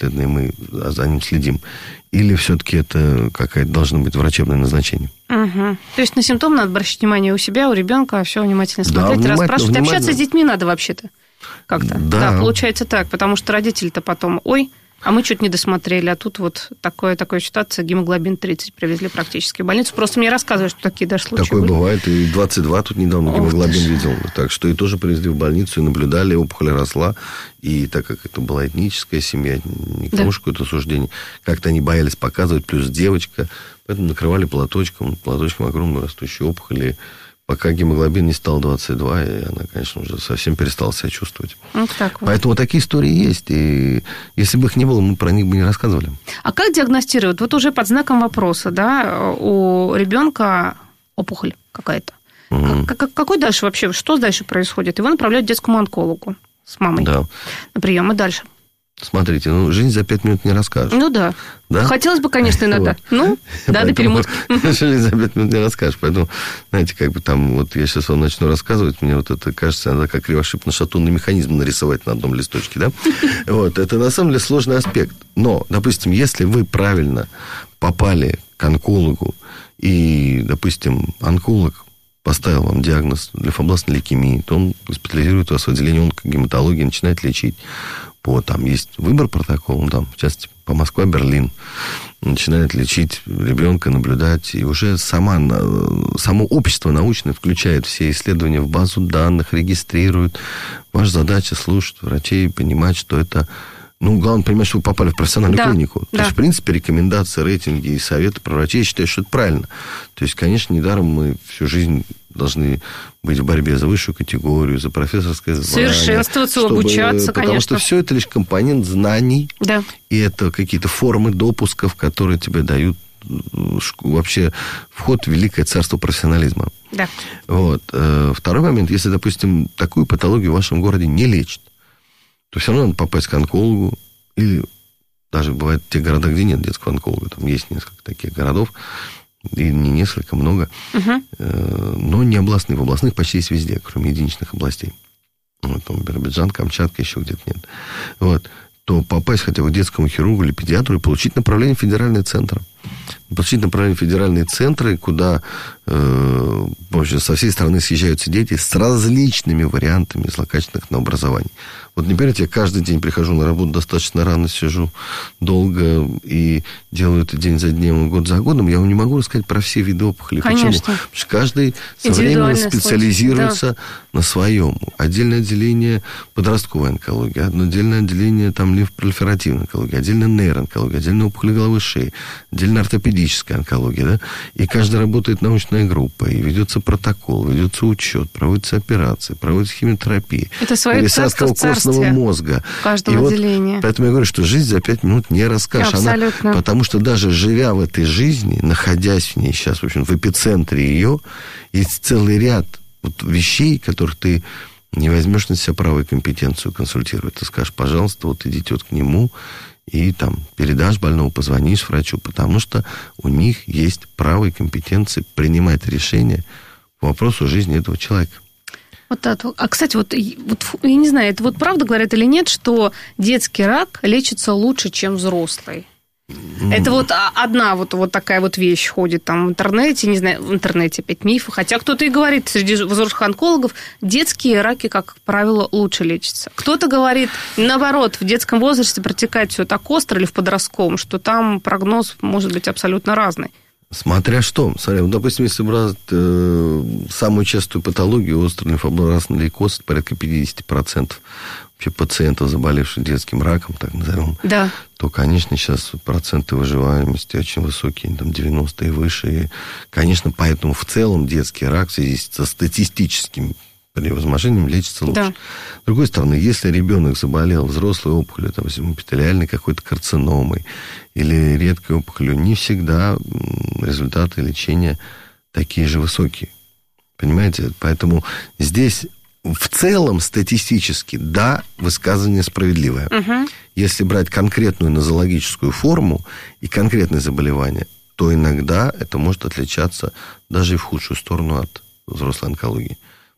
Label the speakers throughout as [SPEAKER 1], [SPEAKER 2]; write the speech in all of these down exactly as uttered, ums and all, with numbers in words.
[SPEAKER 1] бесследно, и мы за ним следим. Или все-таки это какое-то должно быть врачебное назначение.
[SPEAKER 2] Угу. То есть на симптомы надо обращать внимание у себя, у ребенка, все внимательно смотреть,
[SPEAKER 1] да, внимательно,
[SPEAKER 2] расспрашивать.
[SPEAKER 1] внимательно.
[SPEAKER 2] Общаться с детьми надо вообще-то как-то.
[SPEAKER 1] Да.
[SPEAKER 2] да, получается так, потому что родители-то потом, ой, а мы что-то не досмотрели, а тут вот такое, такая ситуация, гемоглобин тридцать привезли практически в больницу. Просто мне рассказывают, что такие даже случаи
[SPEAKER 1] Такое
[SPEAKER 2] были.
[SPEAKER 1] бывает, и двадцать два тут недавно гемоглобин видел. Так что и тоже привезли в больницу, и наблюдали, опухоль росла. И так как это была этническая семья, не к тому же какое-то суждение, как-то они боялись показывать, плюс девочка, поэтому накрывали платочком, платочком огромную растущую опухоль, и пока гемоглобин не стал двадцать два, и она, конечно, уже совсем перестала себя чувствовать.
[SPEAKER 2] Вот так вот.
[SPEAKER 1] Поэтому такие истории есть. И если бы их не было, мы про них бы не рассказывали.
[SPEAKER 2] А как диагностируют? Вот уже под знаком вопроса, да, у ребенка опухоль какая-то. Mm-hmm. Как, какой дальше вообще? Что дальше происходит? Его направляют к детскому онкологу с мамой
[SPEAKER 1] да.
[SPEAKER 2] на прием, и дальше.
[SPEAKER 1] Смотрите, ну, жизнь за пять минут не расскажешь.
[SPEAKER 2] Ну да. да? Хотелось бы, конечно, иногда. Вот. Ну, да, до перемотки.
[SPEAKER 1] Жизнь за пять минут не расскажешь. Поэтому, знаете, как бы там, вот я сейчас вам начну рассказывать, мне вот это кажется, надо как кривошипно-шатунный механизм нарисовать на одном листочке, да? Вот, это на самом деле сложный аспект. Но, допустим, если вы правильно попали к онкологу, и, допустим, онколог поставил вам диагноз лимфобластной лейкемии, то он госпитализирует вас в отделении онкогематологии, начинает лечить. По, там есть выбор протокола, там, в частности, по Москва, Берлин, начинает лечить ребенка, наблюдать, и уже сама, само общество научное включает все исследования в базу данных, регистрирует. Ваша задача слушать врачей, понимать, что это... Ну, главное понимать, что вы попали в профессиональную да, клинику. Да. То есть, в принципе, рекомендации, рейтинги и советы про врачей, я считаю, что это правильно. То есть, конечно, недаром мы всю жизнь должны быть в борьбе за высшую категорию, за профессорское звание.
[SPEAKER 2] Совершенствоваться,
[SPEAKER 1] чтобы,
[SPEAKER 2] обучаться,
[SPEAKER 1] потому
[SPEAKER 2] конечно.
[SPEAKER 1] Потому что все это лишь компонент знаний.
[SPEAKER 2] Да.
[SPEAKER 1] И это какие-то формы допусков, которые тебе дают вообще вход в великое царство профессионализма.
[SPEAKER 2] Да.
[SPEAKER 1] Вот. Второй момент. Если, допустим, такую патологию в вашем городе не лечат, то все равно надо попасть к онкологу. Или даже бывает те города, где нет детского онколога. Там есть несколько таких городов. И не несколько, много. Угу. Но не областных. В областных почти есть везде, кроме единичных областей. Вот, там Биробиджан, Камчатка, еще где-то нет. Вот. То попасть хотя бы к детскому хирургу или педиатру и получить направление в федеральные центры. Получить направление в федеральные центры, куда э, в общем, со всей страны съезжаются дети с различными вариантами злокачественных образований. Вот не поверите, я каждый день прихожу на работу достаточно рано, сижу долго и делаю это день за днем, год за годом. Я вам не могу рассказать про все виды опухолей.
[SPEAKER 2] Конечно.
[SPEAKER 1] Почему? Потому что каждый современно специализируется да. на своем. Отдельное отделение подростковой онкологии, отдельное отделение там, лимфопролиферативной онкологии, отдельно нейроонкология, отдельно опухоли головы шеи, отдельно ортопедическая онкология. Да? И каждый работает научная группа, и ведется протокол, ведется учет, проводятся операции, проводится химиотерапия.
[SPEAKER 2] Это свое царство в царстве
[SPEAKER 1] мозга.
[SPEAKER 2] В каждом
[SPEAKER 1] и
[SPEAKER 2] отделении.
[SPEAKER 1] Вот, поэтому я говорю, что жизнь за пять минут не расскажешь.
[SPEAKER 2] Абсолютно.
[SPEAKER 1] Она, потому что даже живя в этой жизни, находясь в ней сейчас, в общем, в эпицентре ее, есть целый ряд вот вещей, которых ты не возьмешь на себя право и компетенцию консультировать. Ты скажешь, пожалуйста, вот идите вот к нему и там передашь больного, позвонишь врачу, потому что у них есть право и компетенции принимать решения по вопросу жизни этого человека.
[SPEAKER 2] Вот так. А, кстати, вот, вот я не знаю, это вот правда говорят или нет, что детский рак лечится лучше, чем взрослый? Mm. Это вот одна вот, вот такая вот вещь ходит там в интернете, не знаю, в интернете опять мифы, хотя кто-то и говорит среди взрослых онкологов, детские раки, как правило, лучше лечатся. Кто-то говорит, наоборот, в детском возрасте протекает все так остро или в подростковом, что там прогноз может быть абсолютно разный.
[SPEAKER 1] Смотря что. Смотри, вот, допустим, если брать э, самую частую патологию, острый лимфобластный лейкоз, это порядка пятьдесят процентов вообще пациентов, заболевших детским раком, так назовем,
[SPEAKER 2] да.
[SPEAKER 1] то, конечно, сейчас проценты выживаемости очень высокие, там девяносто и выше. И, конечно, поэтому в целом детский рак в связи со статистическим превозможением лечится лучше. Да. С другой стороны, если ребенок заболел взрослой опухолью, там, эпителиальной какой-то карциномой или редкой опухолью, не всегда результаты лечения такие же высокие. Понимаете? Поэтому здесь в целом статистически, да, высказывание справедливое. Угу. Если брать конкретную нозологическую форму и конкретное заболевание, то иногда это может отличаться даже и в худшую сторону от взрослой онкологии.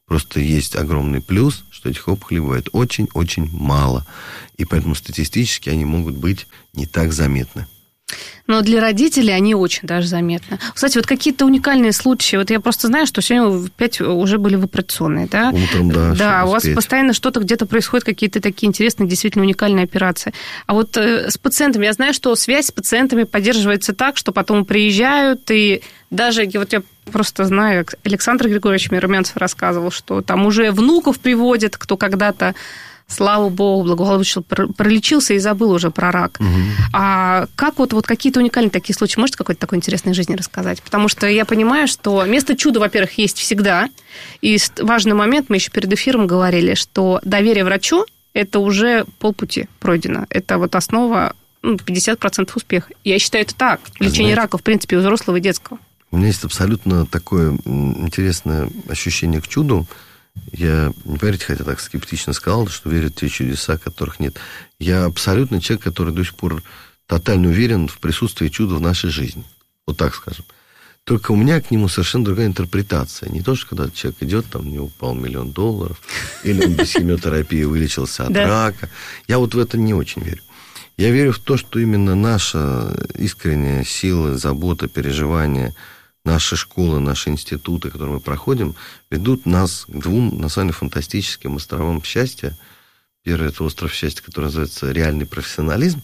[SPEAKER 1] Просто есть огромный плюс, что этих опухолей бывает очень-очень мало. И поэтому статистически они могут быть не так заметны.
[SPEAKER 2] Но для родителей они очень даже заметны. Кстати, вот какие-то уникальные случаи. Вот я просто знаю, что сегодня в пять уже были в операционной, да?
[SPEAKER 1] Утром, да.
[SPEAKER 2] Да, у вас постоянно что-то где-то происходит, какие-то такие интересные, действительно уникальные операции. А вот э, с пациентами, я знаю, что связь с пациентами поддерживается так, что потом приезжают, и даже, вот я просто знаю, Александр Григорьевич Румянцев рассказывал, что там уже внуков приводят, кто когда-то, слава богу, благополучно пролечился и забыл уже про рак. Угу. А как вот, вот какие-то уникальные такие случаи? Можете какой-то такой интересной жизни рассказать? Потому что я понимаю, что место чуда, во-первых, есть всегда. И важный момент, мы еще перед эфиром говорили, что доверие врачу – это уже полпути пройдено. Это вот основа, ну, пятьдесят процентов успеха. Я считаю, это так. Лечение Знаете, рака, в принципе, у взрослого и детского.
[SPEAKER 1] У меня есть абсолютно такое интересное ощущение к чуду. Я, не поверите, хотя так скептично сказал, что верят в те чудеса, которых нет. Я абсолютно человек, который до сих пор тотально уверен в присутствии чуда в нашей жизни. Вот так скажем. Только у меня к нему совершенно другая интерпретация. Не то, что когда человек идет, там, у него упал миллион долларов, или он без химиотерапии вылечился от рака. Я вот в это не очень верю. Я верю в то, что именно наша искренняя сила, забота, переживание, наши школы, наши институты, которые мы проходим, ведут нас к двум, на самом деле, фантастическим островам счастья. Первый – это остров счастья, который называется реальный профессионализм.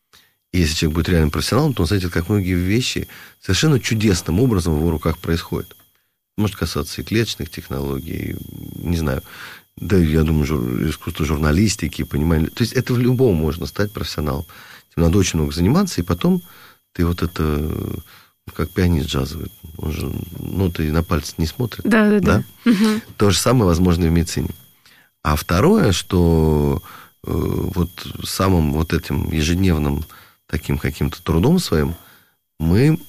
[SPEAKER 1] И если человек будет реальным профессионалом, то он заметит, как многие вещи совершенно чудесным образом в его руках происходят. Может касаться и клеточных технологий, не знаю, да, я думаю, жур, искусство журналистики, понимание. То есть это в любом можно стать профессионалом. Тебе надо очень много заниматься, и потом ты вот это... как пианист джазовый. Он же ноты на пальцы не смотрит.
[SPEAKER 2] Да, да, да. да? Угу.
[SPEAKER 1] То же самое возможно и в медицине. А второе, что э, вот самым вот этим ежедневным таким каким-то трудом своим мы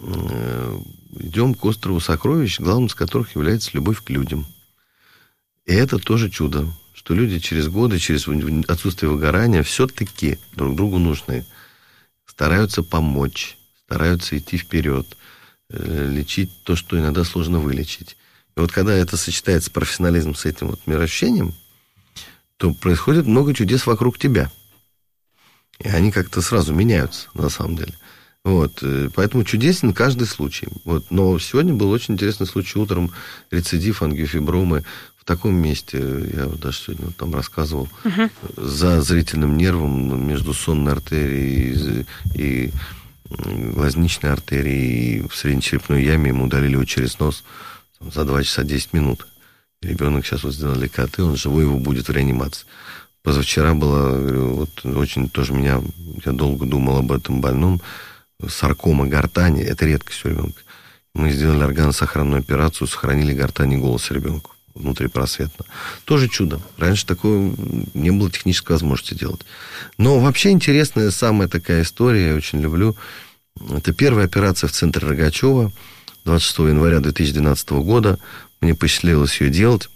[SPEAKER 1] э, идем к острову сокровищ, главным из которых является любовь к людям. И это тоже чудо, что люди через годы, через отсутствие выгорания все-таки друг другу нужны, стараются помочь, стараются идти вперед, лечить то, что иногда сложно вылечить. И вот когда это сочетается профессионализм с этим вот мироощущением, то происходит много чудес вокруг тебя. И они как-то сразу меняются, на самом деле. Вот. Поэтому чудесен каждый случай. Вот. Но сегодня был очень интересный случай утром. Рецидив ангиофибромы в таком месте, я вот даже сегодня вот там рассказывал, uh-huh. за зрительным нервом между сонной артерией и, и глазничной артерией, в среднечерепной яме ему удалили его через нос там, за два часа десять минут. Ребенок сейчас вот сделали КТ, он живой, его будет в реанимации. Позавчера было, говорю, вот очень тоже меня, я долго думал об этом больном, саркома гортани, это редкость у ребенка. Мы сделали органосохранную операцию, сохранили гортань и голос ребенку внутрипросветно. Тоже чудо. Раньше такого не было технической возможности делать. Но вообще интересная самая такая история, я очень люблю. Это первая операция в центре Рогачева двадцать шестого января две тысячи двенадцатого года. Мне посчастливилось ее делать.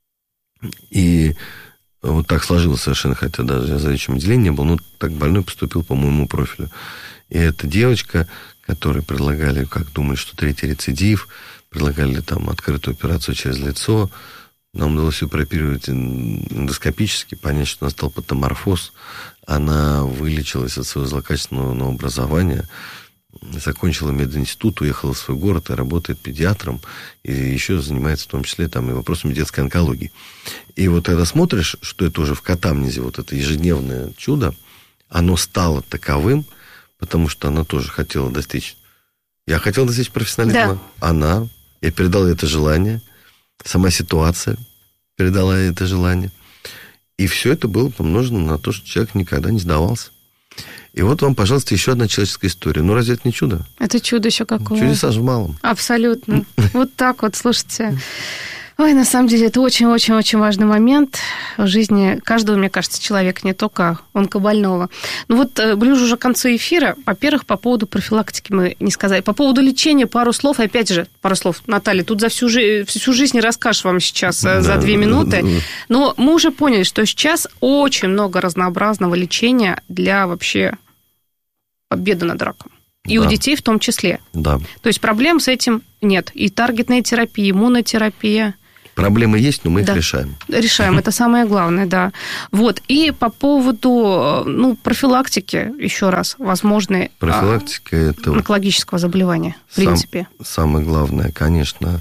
[SPEAKER 1] И вот так сложилось совершенно, хотя даже я заведующим отделением не был, но так больной поступил по моему профилю. И эта девочка, которой предлагали, как думали, что третий рецидив, предлагали там открытую операцию через лицо, нам удалось ее прооперировать эндоскопически, понять, что настал патоморфоз. Она вылечилась от своего злокачественного новообразования, закончила мединститут, уехала в свой город и работает педиатром, и еще занимается в том числе там, и вопросами детской онкологии. И вот когда смотришь, что это уже в Катамнезе, вот это ежедневное чудо, оно стало таковым, потому что она тоже хотела достичь. Я хотел достичь профессионализма, да. Она, я передал ей это желание, сама ситуация передала ей это желание. И все это было помножено на то, что человек никогда не сдавался. И вот вам, пожалуйста, еще одна человеческая история. Ну, разве это не чудо?
[SPEAKER 2] Это чудо еще какое.
[SPEAKER 1] Чудеса же в малом.
[SPEAKER 2] Абсолютно. Вот так вот, слушайте. Ой, на самом деле, это очень-очень-очень важный момент в жизни каждого, мне кажется, человека, не только онкобольного. Ну вот, ближе уже к концу эфира, во-первых, по поводу профилактики мы не сказали. По поводу лечения пару слов, опять же, пару слов, Наталья, тут за всю, жи- всю жизнь не расскажешь вам сейчас да, за две минуты. Да, да. Но мы уже поняли, что сейчас очень много разнообразного лечения для вообще победы над раком. И да. у детей в том числе.
[SPEAKER 1] Да.
[SPEAKER 2] То есть проблем с этим нет. И таргетная терапия, иммунотерапия.
[SPEAKER 1] Проблемы есть, но мы
[SPEAKER 2] да.
[SPEAKER 1] их решаем.
[SPEAKER 2] Решаем, это самое главное, да. Вот, и по поводу, ну, профилактики, еще раз, возможной
[SPEAKER 1] Профилактика а, это
[SPEAKER 2] онкологического заболевания, в сам, принципе.
[SPEAKER 1] Самое главное, конечно,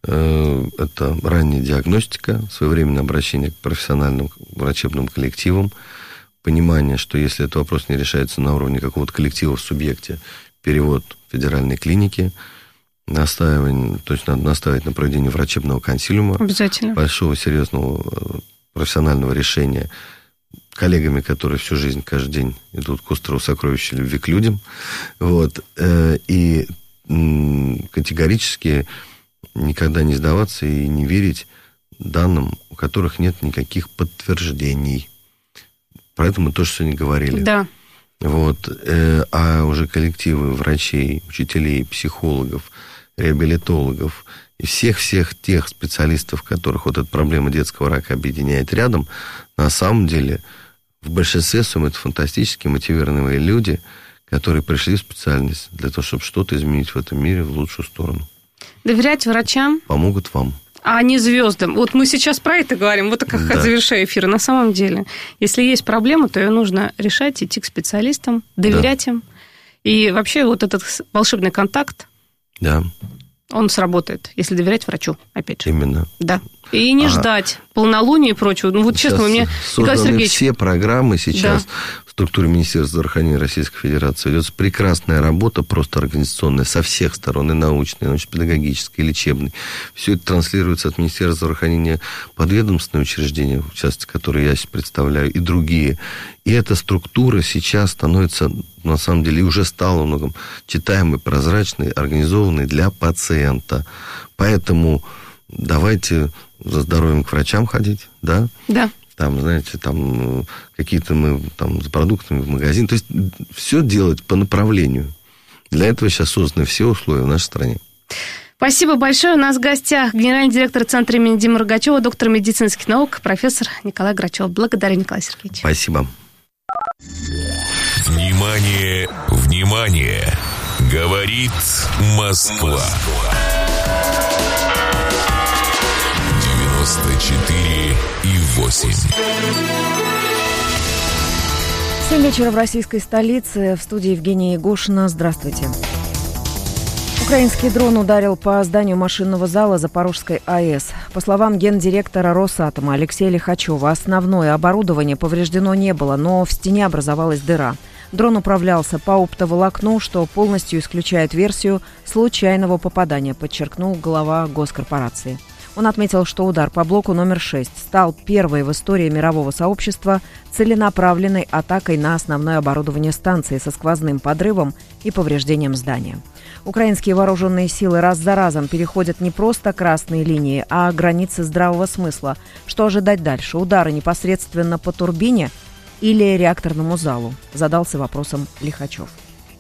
[SPEAKER 1] это ранняя диагностика, своевременное обращение к профессиональным врачебным коллективам, понимание, что если этот вопрос не решается на уровне какого-то коллектива в субъекте, перевод в федеральной клиники, настаивание, то есть надо настаивать на проведении врачебного консилиума.
[SPEAKER 2] Обязательно.
[SPEAKER 1] Большого, серьезного профессионального решения коллегами, которые всю жизнь, каждый день идут к острову сокровища любви к людям. Вот. И категорически никогда не сдаваться и не верить данным, у которых нет никаких подтверждений. Про это мы тоже сегодня говорили.
[SPEAKER 2] Да.
[SPEAKER 1] Вот. А уже коллективы врачей, учителей, психологов, реабилитологов и всех-всех тех специалистов, которых вот эта проблема детского рака объединяет рядом, на самом деле в большинстве своем это фантастически мотивированные люди, которые пришли в специальность для того, чтобы что-то изменить в этом мире в лучшую сторону.
[SPEAKER 2] Доверять врачам.
[SPEAKER 1] Помогут вам.
[SPEAKER 2] А не звездам. Вот мы сейчас про это говорим, вот как да. завершая эфир. На самом деле, если есть проблема, то ее нужно решать, идти к специалистам, доверять да. им. И вообще вот этот волшебный контакт,
[SPEAKER 1] да.
[SPEAKER 2] он сработает, если доверять врачу, опять же.
[SPEAKER 1] Именно.
[SPEAKER 2] Да. И не а ждать полнолуния и прочего. Ну, вот честно, у меня...
[SPEAKER 1] Созданы Сергеевич... все программы сейчас да. в структуре Министерства здравоохранения Российской Федерации. Ведется прекрасная работа, просто организационная, со всех сторон, и научной, и научно-педагогической, и лечебной. Все это транслируется от Министерства здравоохранения подведомственные учреждения, в частности, которые я сейчас представляю, и другие. И эта структура сейчас становится, на самом деле, и уже стала многом читаемой, прозрачной, организованной для пациента. Поэтому давайте за здоровьем к врачам ходить, да?
[SPEAKER 2] Да.
[SPEAKER 1] Там, знаете, там какие-то мы там за продуктами в магазин. То есть все делать по направлению. Для этого сейчас созданы все условия в нашей стране.
[SPEAKER 2] Спасибо большое. У нас в гостях генеральный директор Центра имени Димы Рогачева, доктор медицинских наук, профессор Николай Грачев. Благодарю, Николай Сергеевич.
[SPEAKER 1] Спасибо.
[SPEAKER 3] Внимание, внимание! Говорит Москва. девяносто четыре и восемь.
[SPEAKER 4] семь вечера в российской столице. В студии Евгения Егошина. Здравствуйте. Украинский дрон ударил по зданию машинного зала Запорожской АЭС. По словам гендиректора Росатома Алексея Лихачева, основное оборудование повреждено не было, но в стене образовалась дыра. Дрон управлялся по оптоволокну, что полностью исключает версию случайного попадания, подчеркнул глава госкорпорации. Он отметил, что удар по блоку номер шесть стал первой в истории мирового сообщества целенаправленной атакой на основное оборудование станции со сквозным подрывом и повреждением здания. Украинские вооруженные силы раз за разом переходят не просто красные линии, а границы здравого смысла. Что ожидать дальше? Удары непосредственно по турбине или реакторному залу? Задался вопросом Лихачев.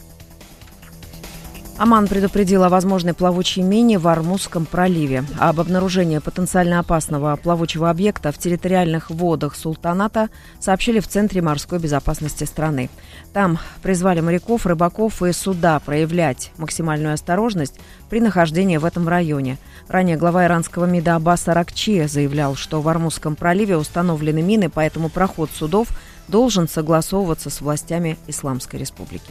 [SPEAKER 4] Оман предупредил о возможной плавучей мине в Ормузском проливе. Об обнаружении потенциально опасного плавучего объекта в территориальных водах Султаната сообщили в Центре морской безопасности страны. Там призвали моряков, рыбаков и суда проявлять максимальную осторожность при нахождении в этом районе. Ранее глава иранского МИДа Аббас Аракчи заявлял, что в Ормузском проливе установлены мины, поэтому проход судов должен согласовываться с властями Исламской Республики.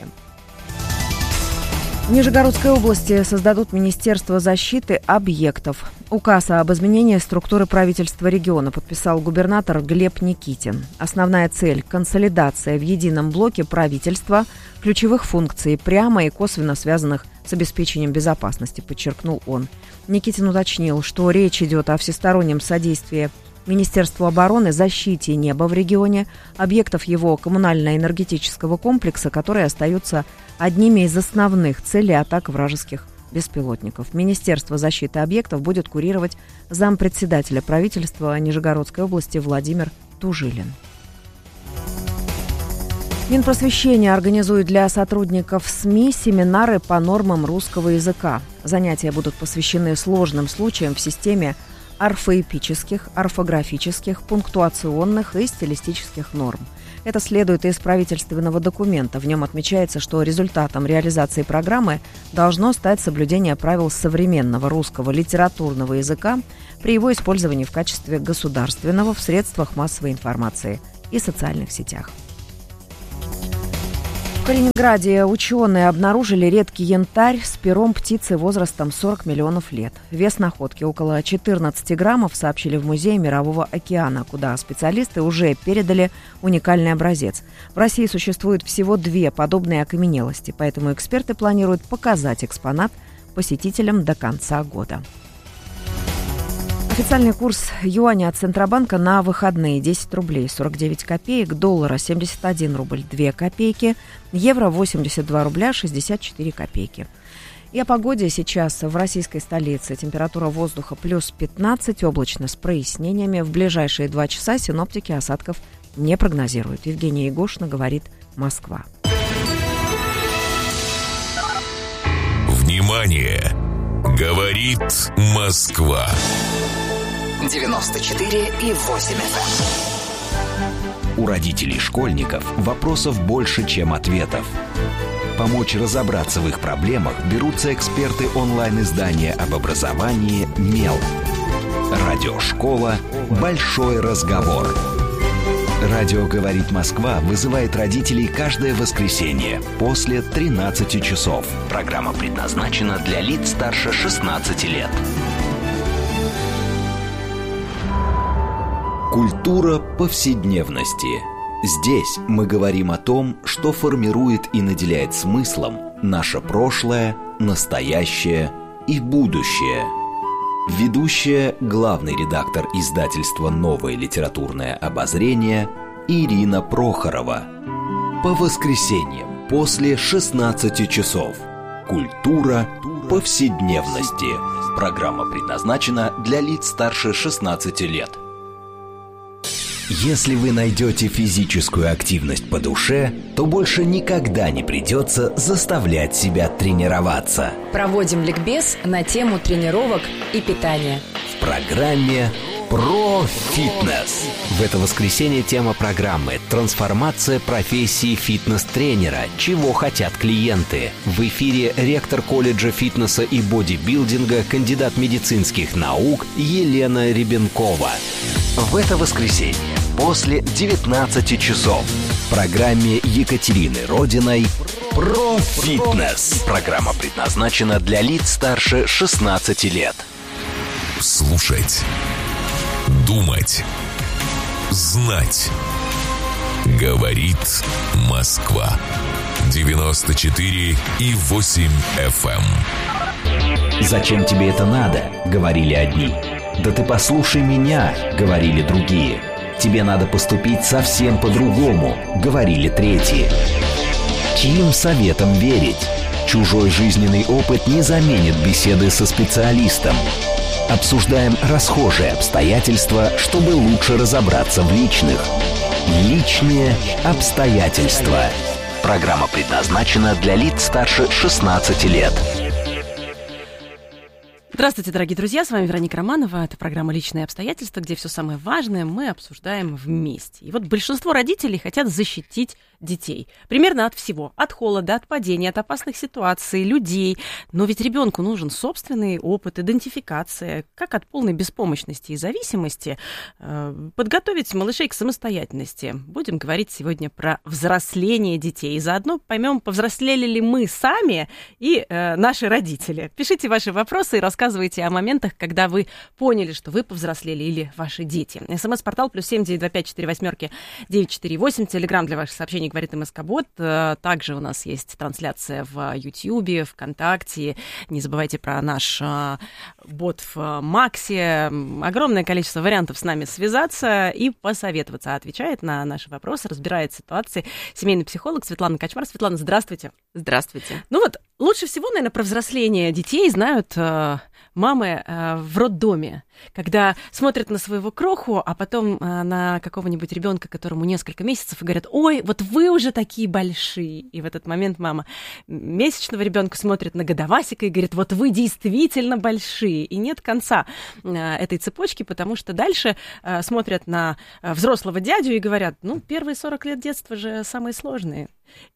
[SPEAKER 4] В Нижегородской области создадут Министерство защиты объектов. Указ об изменении структуры правительства региона подписал губернатор Глеб Никитин. Основная цель – консолидация в едином блоке правительства ключевых функций, прямо и косвенно связанных с обеспечением безопасности, подчеркнул он. Никитин уточнил, что речь идет о всестороннем содействии Министерству обороны защите неба в регионе, объектов его коммунально-энергетического комплекса, которые остаются одними из основных целей атак вражеских беспилотников. Министерство защиты объектов будет курировать зампредседателя правительства Нижегородской области Владимир Тужилин. Минпросвещение организует для сотрудников СМИ семинары по нормам русского языка. Занятия будут посвящены сложным случаям в системе орфоэпических, орфографических, пунктуационных и стилистических норм. Это следует из правительственного документа. В нем отмечается, что результатом реализации программы должно стать соблюдение правил современного русского литературного языка при его использовании в качестве государственного в средствах массовой информации и социальных сетях. В Калининграде ученые обнаружили редкий янтарь с пером птицы возрастом сорок миллионов лет. Вес находки около четырнадцать граммов, сообщили в Музее Мирового океана, куда специалисты уже передали уникальный образец. В России существует всего две подобные окаменелости, поэтому эксперты планируют показать экспонат посетителям до конца года. Официальный курс юаня от Центробанка на выходные: десять рублей сорок девять копеек, доллара семьдесят один рубль две копейки, евро восемьдесят два рубля шестьдесят четыре копейки. И о погоде сейчас в российской столице. Температура воздуха плюс пятнадцать, облачно с прояснениями. В ближайшие два часа синоптики осадков не прогнозируют. Евгения Егошина, говорит Москва.
[SPEAKER 3] Внимание! Говорит Москва.
[SPEAKER 5] девяносто четыре и восемь эф эм.
[SPEAKER 6] У родителей школьников вопросов больше, чем ответов. Помочь разобраться в их проблемах берутся эксперты онлайн-издания об образовании «Мел». Радиошкола «Большой разговор». Радио «Говорит Москва» вызывает родителей каждое воскресенье после тринадцати часов. Программа предназначена для лиц старше шестнадцати лет. Культура повседневности. Здесь мы говорим о том, что формирует и наделяет смыслом наше прошлое, настоящее и будущее. Ведущая, главный редактор издательства «Новое литературное обозрение» Ирина Прохорова. По воскресеньям после шестнадцати часов. Культура повседневности. Программа предназначена для лиц старше шестнадцати лет. Если вы найдете физическую активность по душе, то больше никогда не придется заставлять себя тренироваться.
[SPEAKER 7] Проводим ликбез на тему тренировок и питания.
[SPEAKER 6] В программе «Про фитнес». В это воскресенье тема программы «Трансформация профессии фитнес-тренера. Чего хотят клиенты?». В эфире ректор колледжа фитнеса и бодибилдинга, кандидат медицинских наук Елена Ребенкова. В это воскресенье после девятнадцати часов в программе Екатерины Родиной «Про фитнес». Программа предназначена для лиц старше шестнадцати лет.
[SPEAKER 3] Слушать, думать, знать. Говорит Москва. девяносто четыре и восемь эф эм.
[SPEAKER 6] «Зачем тебе это надо?» — говорили одни. «Да ты послушай меня», — говорили другие. «Тебе надо поступить совсем по-другому», — говорили третьи. Чьим советом верить? Чужой жизненный опыт не заменит беседы со специалистом. Обсуждаем расхожие обстоятельства, чтобы лучше разобраться в личных. Личные обстоятельства. Программа предназначена для лиц старше шестнадцати лет.
[SPEAKER 8] Здравствуйте, дорогие друзья, с вами Вероника Романова. Это программа «Личные обстоятельства», где все самое важное мы обсуждаем вместе. И вот большинство родителей хотят защитить детей. Примерно от всего. От холода, от падения, от опасных ситуаций, людей. Но ведь ребенку нужен собственный опыт, идентификация. Как от полной беспомощности и зависимости э, подготовить малышей к самостоятельности. Будем говорить сегодня про взросление детей. И заодно поймем, повзрослели ли мы сами и э, наши родители. Пишите ваши вопросы и рассказывайте о моментах, когда вы поняли, что вы повзрослели или ваши дети. СМС-портал плюс семь девять два пять четыре восьмерки девять четыре восемь. Телеграм для ваших сообщений «Говорит МСК-бот». Также у нас есть трансляция в Ютьюбе, ВКонтакте. Не забывайте про наш бот в Максе. Огромное количество вариантов с нами связаться и посоветоваться. Отвечает на наши вопросы, разбирает ситуации семейный психолог Светлана Качмар. Светлана, здравствуйте.
[SPEAKER 7] Здравствуйте.
[SPEAKER 8] Ну вот, лучше всего, наверное, про взросление детей знают мамы э, в роддоме, когда смотрят на своего кроху, а потом э, на какого-нибудь ребенка, которому несколько месяцев, и говорят: ой, вот вы уже такие большие. И в этот момент мама месячного ребенка смотрит на годовасика и говорит: вот вы действительно большие. И нет конца э, этой цепочки, потому что дальше э, смотрят на э, взрослого дядю и говорят: ну, первые сорок лет детства же самые сложные.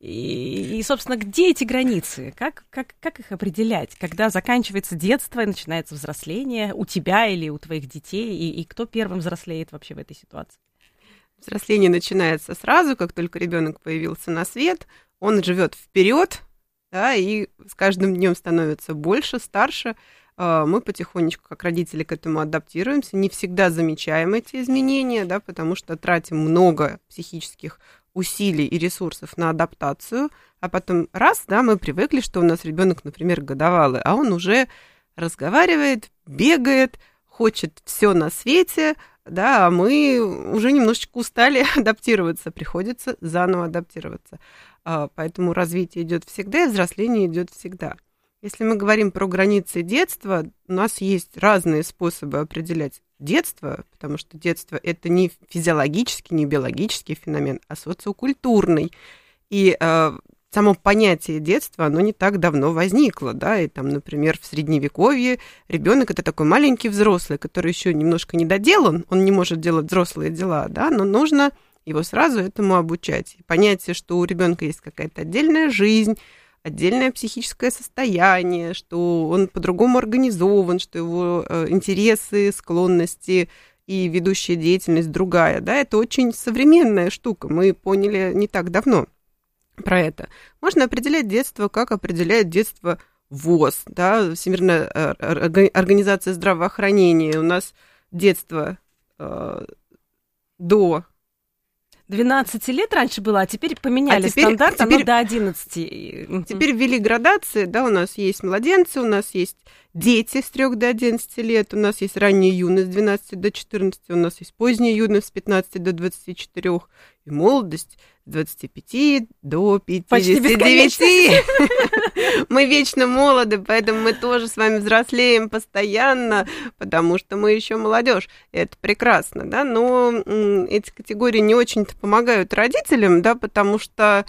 [SPEAKER 8] И, и, собственно, где эти границы? Как, как, как их определять? Когда заканчивается детство и начинается взросление у тебя или у твоих детей? И, и кто первым взрослеет вообще в этой ситуации?
[SPEAKER 9] Взросление начинается сразу, как только ребенок появился на свет. Он живет вперед, да, и с каждым днем становится больше, старше. Мы потихонечку, как родители, к этому адаптируемся. Не всегда замечаем эти изменения, да, потому что тратим много психических усилий и ресурсов на адаптацию, а потом раз, да, мы привыкли, что у нас ребенок, например, годовалый, а он уже разговаривает, бегает, хочет все на свете, да, а мы уже немножечко устали адаптироваться, приходится заново адаптироваться. Поэтому развитие идет всегда, и взросление идет всегда. Если мы говорим про границы детства, у нас есть разные способы определять детство, потому что детство – это не физиологический, не биологический феномен, а социокультурный. И э, само понятие детства, оно не так давно возникло, да, и там, например, в Средневековье ребенок это такой маленький взрослый, который еще немножко недоделан, он не может делать взрослые дела, да, но нужно его сразу этому обучать. И понятие, что у ребенка есть какая-то отдельная жизнь, отдельное психическое состояние, что он по-другому организован, что его э, интересы, склонности и ведущая деятельность другая, да, это очень современная штука, мы поняли не так давно про это. Можно определять детство, как определяет детство ВОЗ, да, Всемирная организация здравоохранения. У нас детство э, до...
[SPEAKER 8] двенадцати лет раньше было, а теперь поменяли
[SPEAKER 9] а теперь,
[SPEAKER 8] стандарт,
[SPEAKER 9] теперь,
[SPEAKER 8] оно до одиннадцати.
[SPEAKER 9] Теперь ввели градации, да, у нас есть младенцы, у нас есть дети с трёх до одиннадцати лет, у нас есть ранняя юность с двенадцати до четырнадцати, у нас есть поздняя юность с пятнадцати до двадцати четырёх, и молодость с двадцати пяти до пятидесяти девяти. Мы вечно молоды, поэтому мы тоже с вами взрослеем постоянно, потому что мы еще молодежь. Это прекрасно, да, но эти категории не очень-то помогают родителям, да, потому что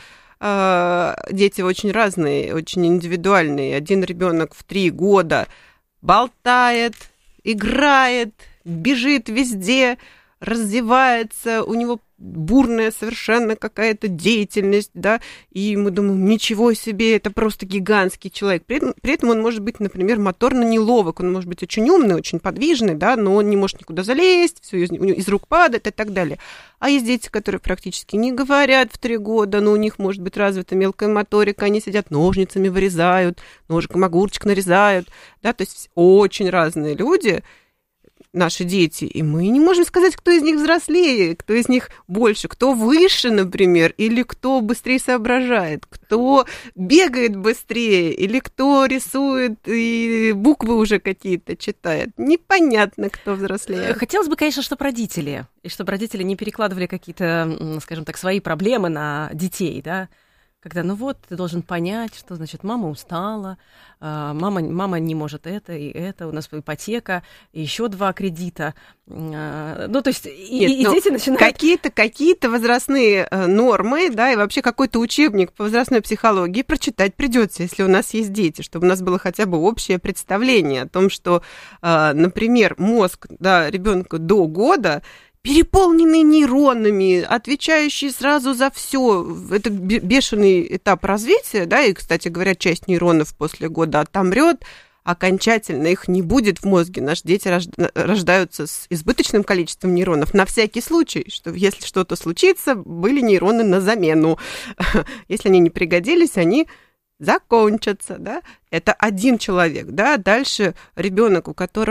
[SPEAKER 9] э, дети очень разные, очень индивидуальные. Один ребенок в три года болтает, играет, бежит везде, развивается, у него бурная совершенно какая-то деятельность, да, и мы думаем, ничего себе, это просто гигантский человек. При этом, при этом он может быть, например, моторно неловок, он может быть очень умный, очень подвижный, да, но он не может никуда залезть, все из, из рук падает и так далее. А есть дети, которые практически не говорят в три года, но у них может быть развита мелкая моторика, они сидят ножницами, вырезают, ножиком огурчик нарезают, да, то есть очень разные люди, наши дети, и мы не можем сказать, кто из них взрослее, кто из них больше, кто выше, например, или кто быстрее соображает, кто бегает быстрее, или кто рисует и буквы уже какие-то читает. Непонятно, кто взрослее.
[SPEAKER 8] Хотелось бы, конечно, чтобы родители, и чтобы родители не перекладывали какие-то, скажем так, свои проблемы на детей, да, когда, ну вот, ты должен понять, что, значит, мама устала, мама, мама не может это и это, у нас ипотека, и еще два кредита. Ну, то есть, и, Нет, и дети начинают...
[SPEAKER 9] Какие-то, какие-то возрастные нормы, да, и вообще какой-то учебник по возрастной психологии прочитать придется, если у нас есть дети, чтобы у нас было хотя бы общее представление о том, что, например, мозг, да, ребенка до года переполненный нейронами, отвечающий сразу за все. Это бешеный этап развития, да, и, кстати говоря, часть нейронов после года отомрет, окончательно их не будет в мозге. Наши дети рождаются с избыточным количеством нейронов на всякий случай, что если что-то случится, были нейроны на замену. Если они не пригодились, они закончатся, да, это один человек, да, дальше ребенок, у которого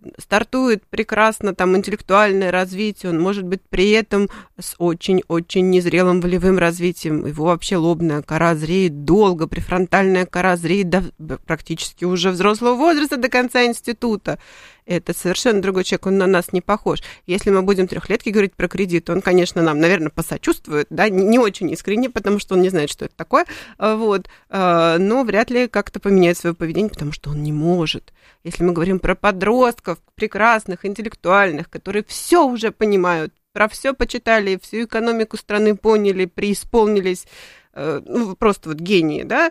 [SPEAKER 9] стартует прекрасно там интеллектуальное развитие, он может быть при этом с очень-очень незрелым волевым развитием, его вообще лобная кора зреет долго, префронтальная кора зреет до практически уже взрослого возраста, до конца института. Это совершенно другой человек, он на нас не похож. Если мы будем трехлетки говорить про кредит, он, конечно, нам, наверное, посочувствует, да, не очень искренне, потому что он не знает, что это такое, вот, но вряд ли как-то поменяет свое поведение, потому что он не может. Если мы говорим про подростков, прекрасных, интеллектуальных, которые все уже понимают, про все почитали, всю экономику страны поняли, преисполнились, ну, просто вот гении, да,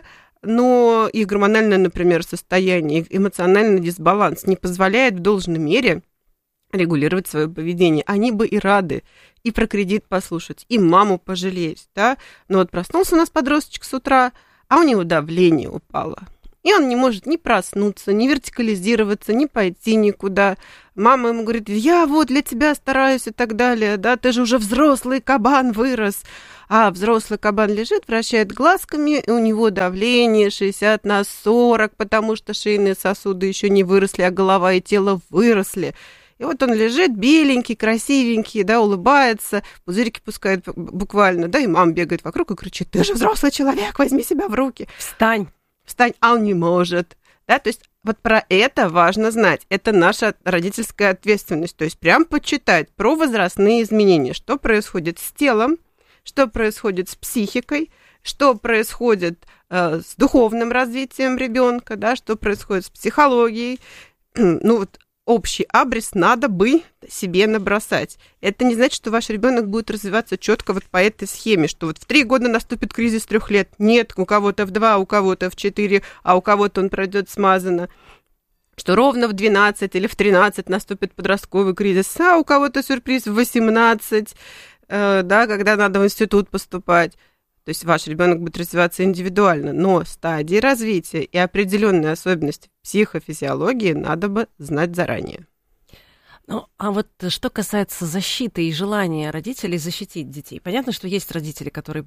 [SPEAKER 9] но их гормональное, например, состояние, их эмоциональный дисбаланс не позволяет в должной мере регулировать свое поведение. Они бы и рады и про кредит послушать, и маму пожалеть, да, но вот проснулся у нас подросточек с утра, а у него давление упало. И он не может ни проснуться, ни вертикализироваться, ни пойти никуда. Мама ему говорит, я вот для тебя стараюсь и так далее, да, ты же уже взрослый кабан вырос. А взрослый кабан лежит, вращает глазками, и у него давление шестьдесят на сорок, потому что шейные сосуды еще не выросли, а голова и тело выросли. И вот он лежит, беленький, красивенький, да, улыбается, пузырики пускает буквально, да, и мама бегает вокруг и кричит, ты же взрослый человек, возьми себя в руки.
[SPEAKER 8] Встань.
[SPEAKER 9] Встань, а он не может, да, то есть вот про это важно знать, это наша родительская ответственность, то есть прям почитать про возрастные изменения, что происходит с телом, что происходит с психикой, что происходит э, с духовным развитием ребенка, да, что происходит с психологией, ну вот общий абрис надо бы себе набросать. Это не значит, что ваш ребенок будет развиваться четко вот по этой схеме, что вот в три года наступит кризис трех лет. Нет, у кого-то в два, у кого-то в четыре, а у кого-то он пройдет смазанно. Что ровно в двенадцать или в тринадцать наступит подростковый кризис, а у кого-то сюрприз в восемнадцать, э, да, когда надо в институт поступать. То есть ваш ребенок будет развиваться индивидуально, но стадии развития и определенные особенности психофизиологии надо бы знать заранее.
[SPEAKER 8] Ну, а вот что касается защиты и желания родителей защитить детей. Понятно, что есть родители, которые,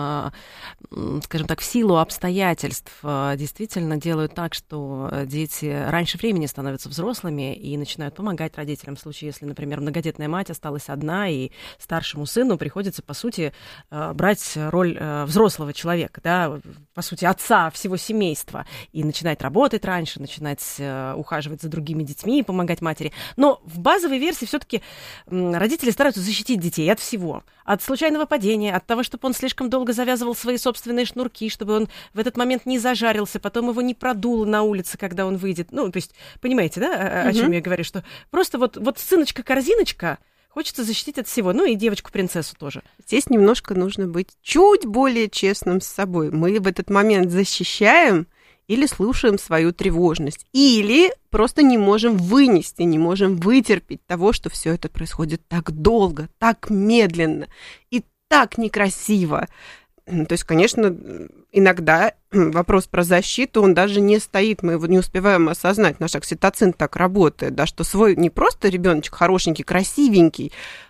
[SPEAKER 8] скажем так, в силу обстоятельств действительно делают так, что дети раньше времени становятся взрослыми и начинают помогать родителям. В случае, если, например, многодетная мать осталась одна, и старшему сыну приходится, по сути, брать роль взрослого человека, да, по сути, отца всего семейства, и начинать работать раньше, начинать ухаживать за другими детьми и помогать матери. Но в базовой версии все-таки родители стараются защитить детей от всего. От случайного падения, от того, чтобы он слишком долго завязывал свои собственные шнурки, чтобы он в этот момент не зажарился, потом его не продуло на улице, когда он выйдет. Ну, то есть, понимаете, да, о, о чем я говорю? Что просто вот, вот сыночка-корзиночка хочется защитить от всего. Ну, и девочку-принцессу тоже.
[SPEAKER 9] Здесь немножко нужно быть чуть более честным с собой. Мы в этот момент защищаем или слушаем свою тревожность, или просто не можем вынести, не можем вытерпеть того, что все это происходит так долго, так медленно и так некрасиво. То есть, конечно, иногда вопрос про защиту, он даже не стоит, мы его не успеваем осознать. Наш окситоцин так работает, да, что свой не просто ребеночек хорошенький, красивенький,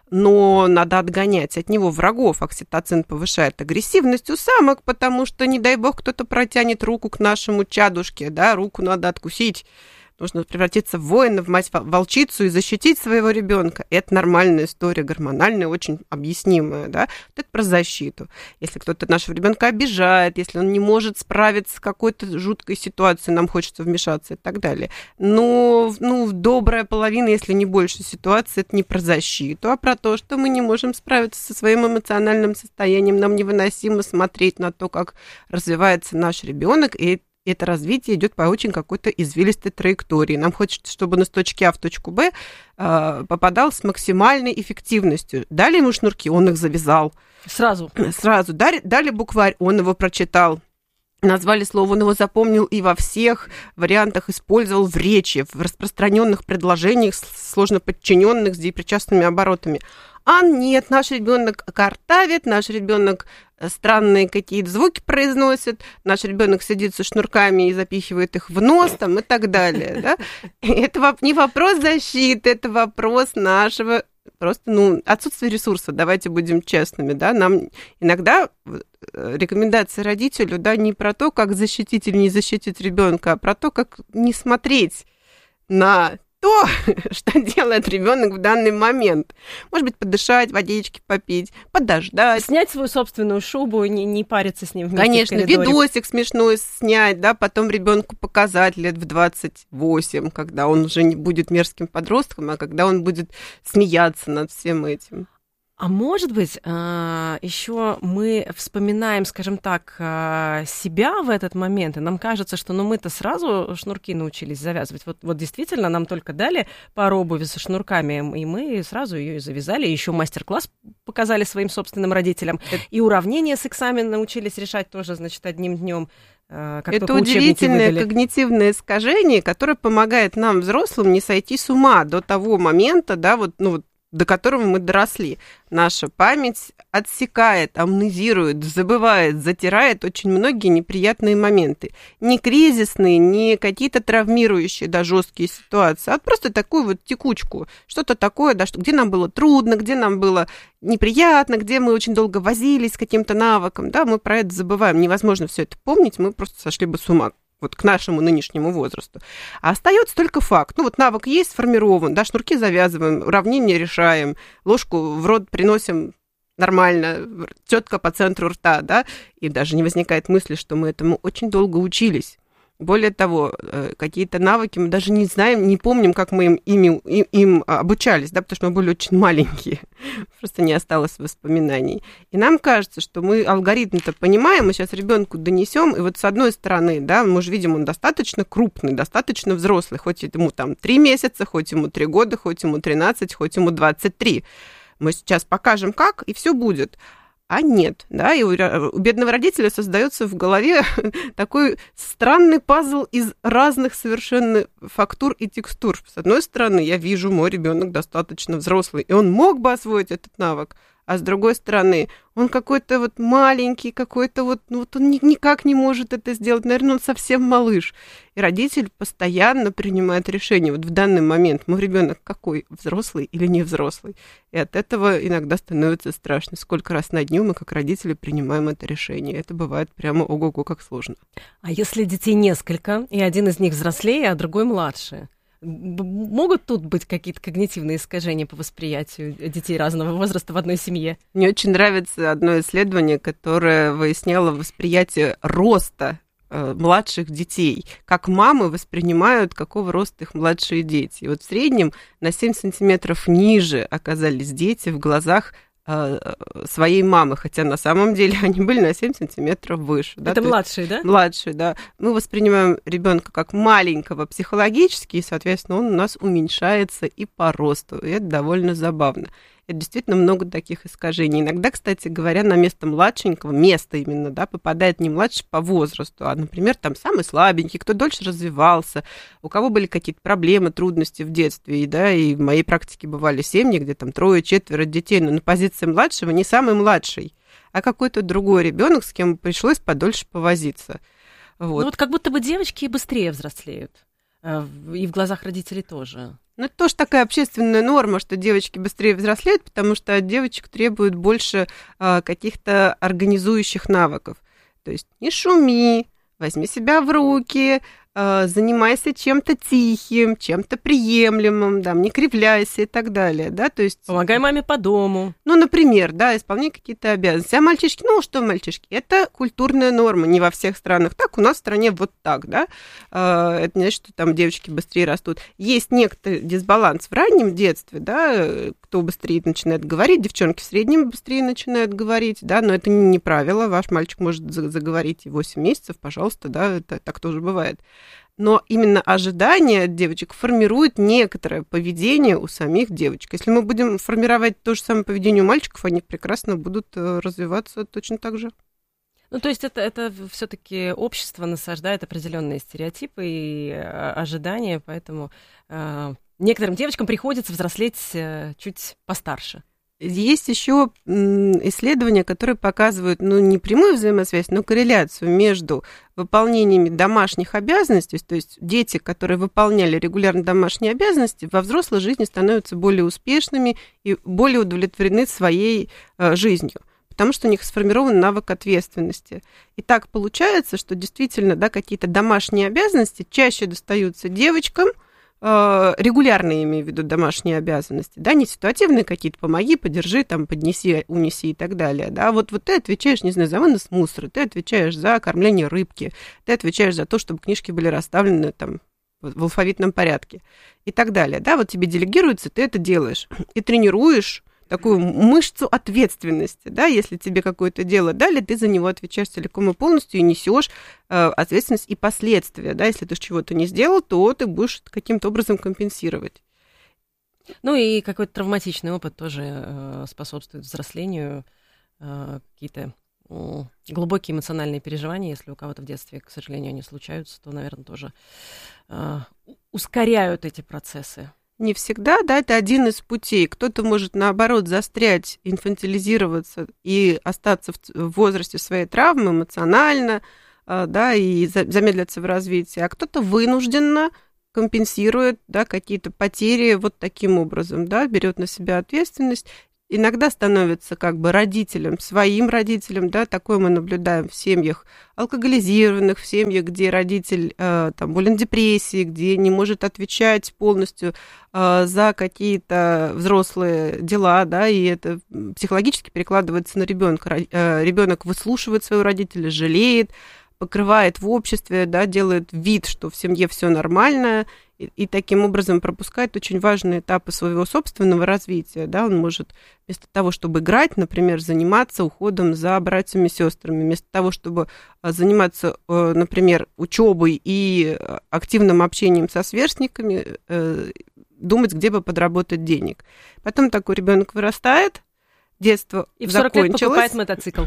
[SPEAKER 9] но надо отгонять от него врагов. Окситоцин повышает агрессивность у самок, потому что, не дай бог, кто-то протянет руку к нашему чадушке, да, руку надо откусить. Нужно превратиться в воина, в мать-волчицу и защитить своего ребенка. Это нормальная история, гормональная, очень объяснимая, да. Вот это про защиту. Если кто-то нашего ребенка обижает, если он не может справиться с какой-то жуткой ситуацией, нам хочется вмешаться и так далее. Но, ну, добрая половина, если не больше ситуаций, это не про защиту, а про то, что мы не можем справиться со своим эмоциональным состоянием. Нам невыносимо смотреть на то, как развивается наш ребенок, и это развитие идет по очень какой-то извилистой траектории. Нам хочется, чтобы он из точки А в точку Б э, попадал с максимальной эффективностью. Дали ему шнурки, он их завязал.
[SPEAKER 8] Сразу.
[SPEAKER 9] Сразу. Дали, дали букварь, он его прочитал. Назвали слово, он его запомнил и во всех вариантах использовал в речи, в распространенных предложениях, сложно подчиненных с депричастными оборотами. А нет, наш ребенок картавит, наш ребенок странные какие-то звуки произносит, наш ребенок сидит со шнурками и запихивает их в нос там, и так далее. Да? Это не вопрос защиты, это вопрос нашего просто ну, отсутствия ресурса, давайте будем честными. Да? Нам иногда рекомендации родителю да, не про то, как защитить или не защитить ребенка, а про то, как не смотреть на то, что делает ребенок в данный момент. Может быть, подышать, водички попить, подождать.
[SPEAKER 8] Снять свою собственную шубу, не, не париться с ним вместе
[SPEAKER 9] Конечно,
[SPEAKER 8] в коридоре.
[SPEAKER 9] видосик смешной снять, да, потом ребенку показать лет в двадцать восемь, когда он уже не будет мерзким подростком, а когда он будет смеяться над всем этим.
[SPEAKER 8] А может быть, еще мы вспоминаем, скажем так, себя в этот момент, и нам кажется, что ну, мы-то сразу шнурки научились завязывать. Вот, вот действительно, нам только дали пару обуви со шнурками, и мы сразу ее и завязали. Еще мастер-класс показали своим собственным родителям. И уравнения с экзаменом научились решать тоже, значит, одним днем. Как
[SPEAKER 9] это удивительное
[SPEAKER 8] выдали.
[SPEAKER 9] Когнитивное искажение, которое помогает нам, взрослым, не сойти с ума до того момента, да, вот, ну, до которого мы доросли. Наша память отсекает, амнезирует, забывает, затирает очень многие неприятные моменты. Не кризисные, не какие-то травмирующие, да, жесткие ситуации, а просто такую вот текучку. Что-то такое, да, что, где нам было трудно, где нам было неприятно, где мы очень долго возились с каким-то навыком, да, мы про это забываем. Невозможно все это помнить, мы просто сошли бы с ума. Вот к нашему нынешнему возрасту. А остается только факт. Ну вот навык есть, сформирован, да, шнурки завязываем, уравнения решаем, ложку в рот приносим нормально, четко по центру рта, да, и даже не возникает мысли, что мы этому очень долго учились. Более того, какие-то навыки мы даже не знаем, не помним, как мы им, им, им обучались, да, потому что мы были очень маленькие, просто не осталось воспоминаний. И нам кажется, что мы алгоритм-то понимаем, мы сейчас ребенку донесем, и вот с одной стороны, да, мы же видим, он достаточно крупный, достаточно взрослый, хоть ему там три месяца, хоть ему три года, хоть ему тринадцать, хоть ему двадцать три. Мы сейчас покажем, как, и все будет. А нет, да, и у, у бедного родителя создается в голове такой странный пазл из разных совершенно фактур и текстур. С одной стороны, я вижу, мой ребенок достаточно взрослый, и он мог бы освоить этот навык, а с другой стороны, он какой-то вот маленький, какой-то вот, ну вот он никак не может это сделать, наверное, он совсем малыш. И родитель постоянно принимает решение. Вот в данный момент мой ребенок какой, взрослый или не взрослый? И от этого иногда становится страшно. Сколько раз на дню мы, как родители, принимаем это решение. Это бывает прямо ого-го, как сложно.
[SPEAKER 8] А если детей несколько, и один из них взрослее, а другой младше? Могут тут быть какие-то когнитивные искажения по восприятию детей разного возраста в одной семье?
[SPEAKER 9] Мне очень нравится одно исследование, которое выясняло восприятие роста э, младших детей. Как мамы воспринимают, какого роста их младшие дети. И вот в среднем на семь сантиметров ниже оказались дети в глазах своей мамы, хотя на самом деле они были на семь сантиметров выше.
[SPEAKER 8] Это
[SPEAKER 9] да?
[SPEAKER 8] младшие, да?
[SPEAKER 9] Младшие, да. Мы воспринимаем ребенка как маленького психологически, и, соответственно, он у нас уменьшается и по росту. И это довольно забавно. Это действительно много таких искажений. Иногда, кстати говоря, на место младшенького, место именно, да, попадает не младший по возрасту, а, например, там самый слабенький, кто дольше развивался, у кого были какие-то проблемы, трудности в детстве. И, да, и в моей практике бывали семьи, где там трое-четверо детей, но на позиции младшего не самый младший, а какой-то другой ребенок, с кем пришлось подольше повозиться. Вот.
[SPEAKER 8] Ну вот как будто бы девочки быстрее взрослеют. И в глазах родителей тоже.
[SPEAKER 9] Ну, это тоже такая общественная норма, что девочки быстрее взрослеют, потому что от девочек требуют больше а, каких-то организующих навыков. То есть не шуми, возьми себя в руки, а, занимайся чем-то тихим, чем-то приемлемым, да, не кривляйся и так далее, да, то есть...
[SPEAKER 8] Помогай маме по дому.
[SPEAKER 9] Ну, например, да, исполняй какие-то обязанности. А мальчишки, ну, что мальчишки? Это культурная норма, не во всех странах так, у нас в стране вот так, да, а, это не значит, что там девочки быстрее растут. Есть некоторый дисбаланс в раннем детстве, да, кто быстрее начинает говорить, девчонки в среднем быстрее начинают говорить, да, но это не правило, ваш мальчик может заговорить и восемь месяцев, пожалуйста, да, это так тоже бывает. Но именно ожидания от девочек формируют некоторое поведение у самих девочек. Если мы будем формировать то же самое поведение у мальчиков, они прекрасно будут развиваться точно так же.
[SPEAKER 8] Ну, то есть это, это все-таки общество насаждает определенные стереотипы и ожидания, поэтому э, некоторым девочкам приходится взрослеть э, чуть постарше.
[SPEAKER 9] Есть еще исследования, которые показывают, ну, не прямую взаимосвязь, но корреляцию между выполнениями домашних обязанностей, то есть дети, которые выполняли регулярно домашние обязанности, во взрослой жизни становятся более успешными и более удовлетворены своей э, жизнью, потому что у них сформирован навык ответственности. И так получается, что действительно, да, какие-то домашние обязанности чаще достаются девочкам, регулярные, имею в виду, домашние обязанности, да, не ситуативные какие-то, помоги, подержи, там, поднеси, унеси и так далее, да, вот, вот ты отвечаешь, не знаю, за вынос мусора, ты отвечаешь за кормление рыбки, ты отвечаешь за то, чтобы книжки были расставлены, там, в алфавитном порядке и так далее, да, вот тебе делегируется, ты это делаешь и тренируешь такую мышцу ответственности, да, если тебе какое-то дело дали, ты за него отвечаешь целиком и полностью и несешь э, ответственность и последствия, да, если ты чего-то не сделал, то ты будешь каким-то образом компенсировать.
[SPEAKER 8] Ну и какой-то травматичный опыт тоже э, способствует взрослению, э, какие-то э, глубокие эмоциональные переживания, если у кого-то в детстве, к сожалению, они случаются, то, наверное, тоже э, ускоряют эти процессы.
[SPEAKER 9] Не всегда, да, это один из путей. Кто-то может, наоборот, застрять, инфантилизироваться и остаться в возрасте своей травмы эмоционально, да, и замедлиться в развитии, а кто-то вынужденно компенсирует, да, какие-то потери вот таким образом, да, берет на себя ответственность. Иногда становится как бы родителем, своим родителем, да, такое мы наблюдаем в семьях алкоголизированных, в семьях, где родитель э, там, болен депрессией, где не может отвечать полностью э, за какие-то взрослые дела, да, и это психологически перекладывается на ребенка. Э, ребенок выслушивает своего родителя, жалеет, покрывает в обществе, да, делает вид, что в семье все нормально, и, и таким образом пропускает очень важные этапы своего собственного развития. Да. Он может вместо того, чтобы играть, например, заниматься уходом за братьями и сестрами, вместо того, чтобы заниматься, например, учебой и активным общением со сверстниками, думать, где бы подработать денег. Потом такой ребенок вырастает, детство
[SPEAKER 8] и в
[SPEAKER 9] закончилось.
[SPEAKER 8] сорок лет покупает мотоцикл.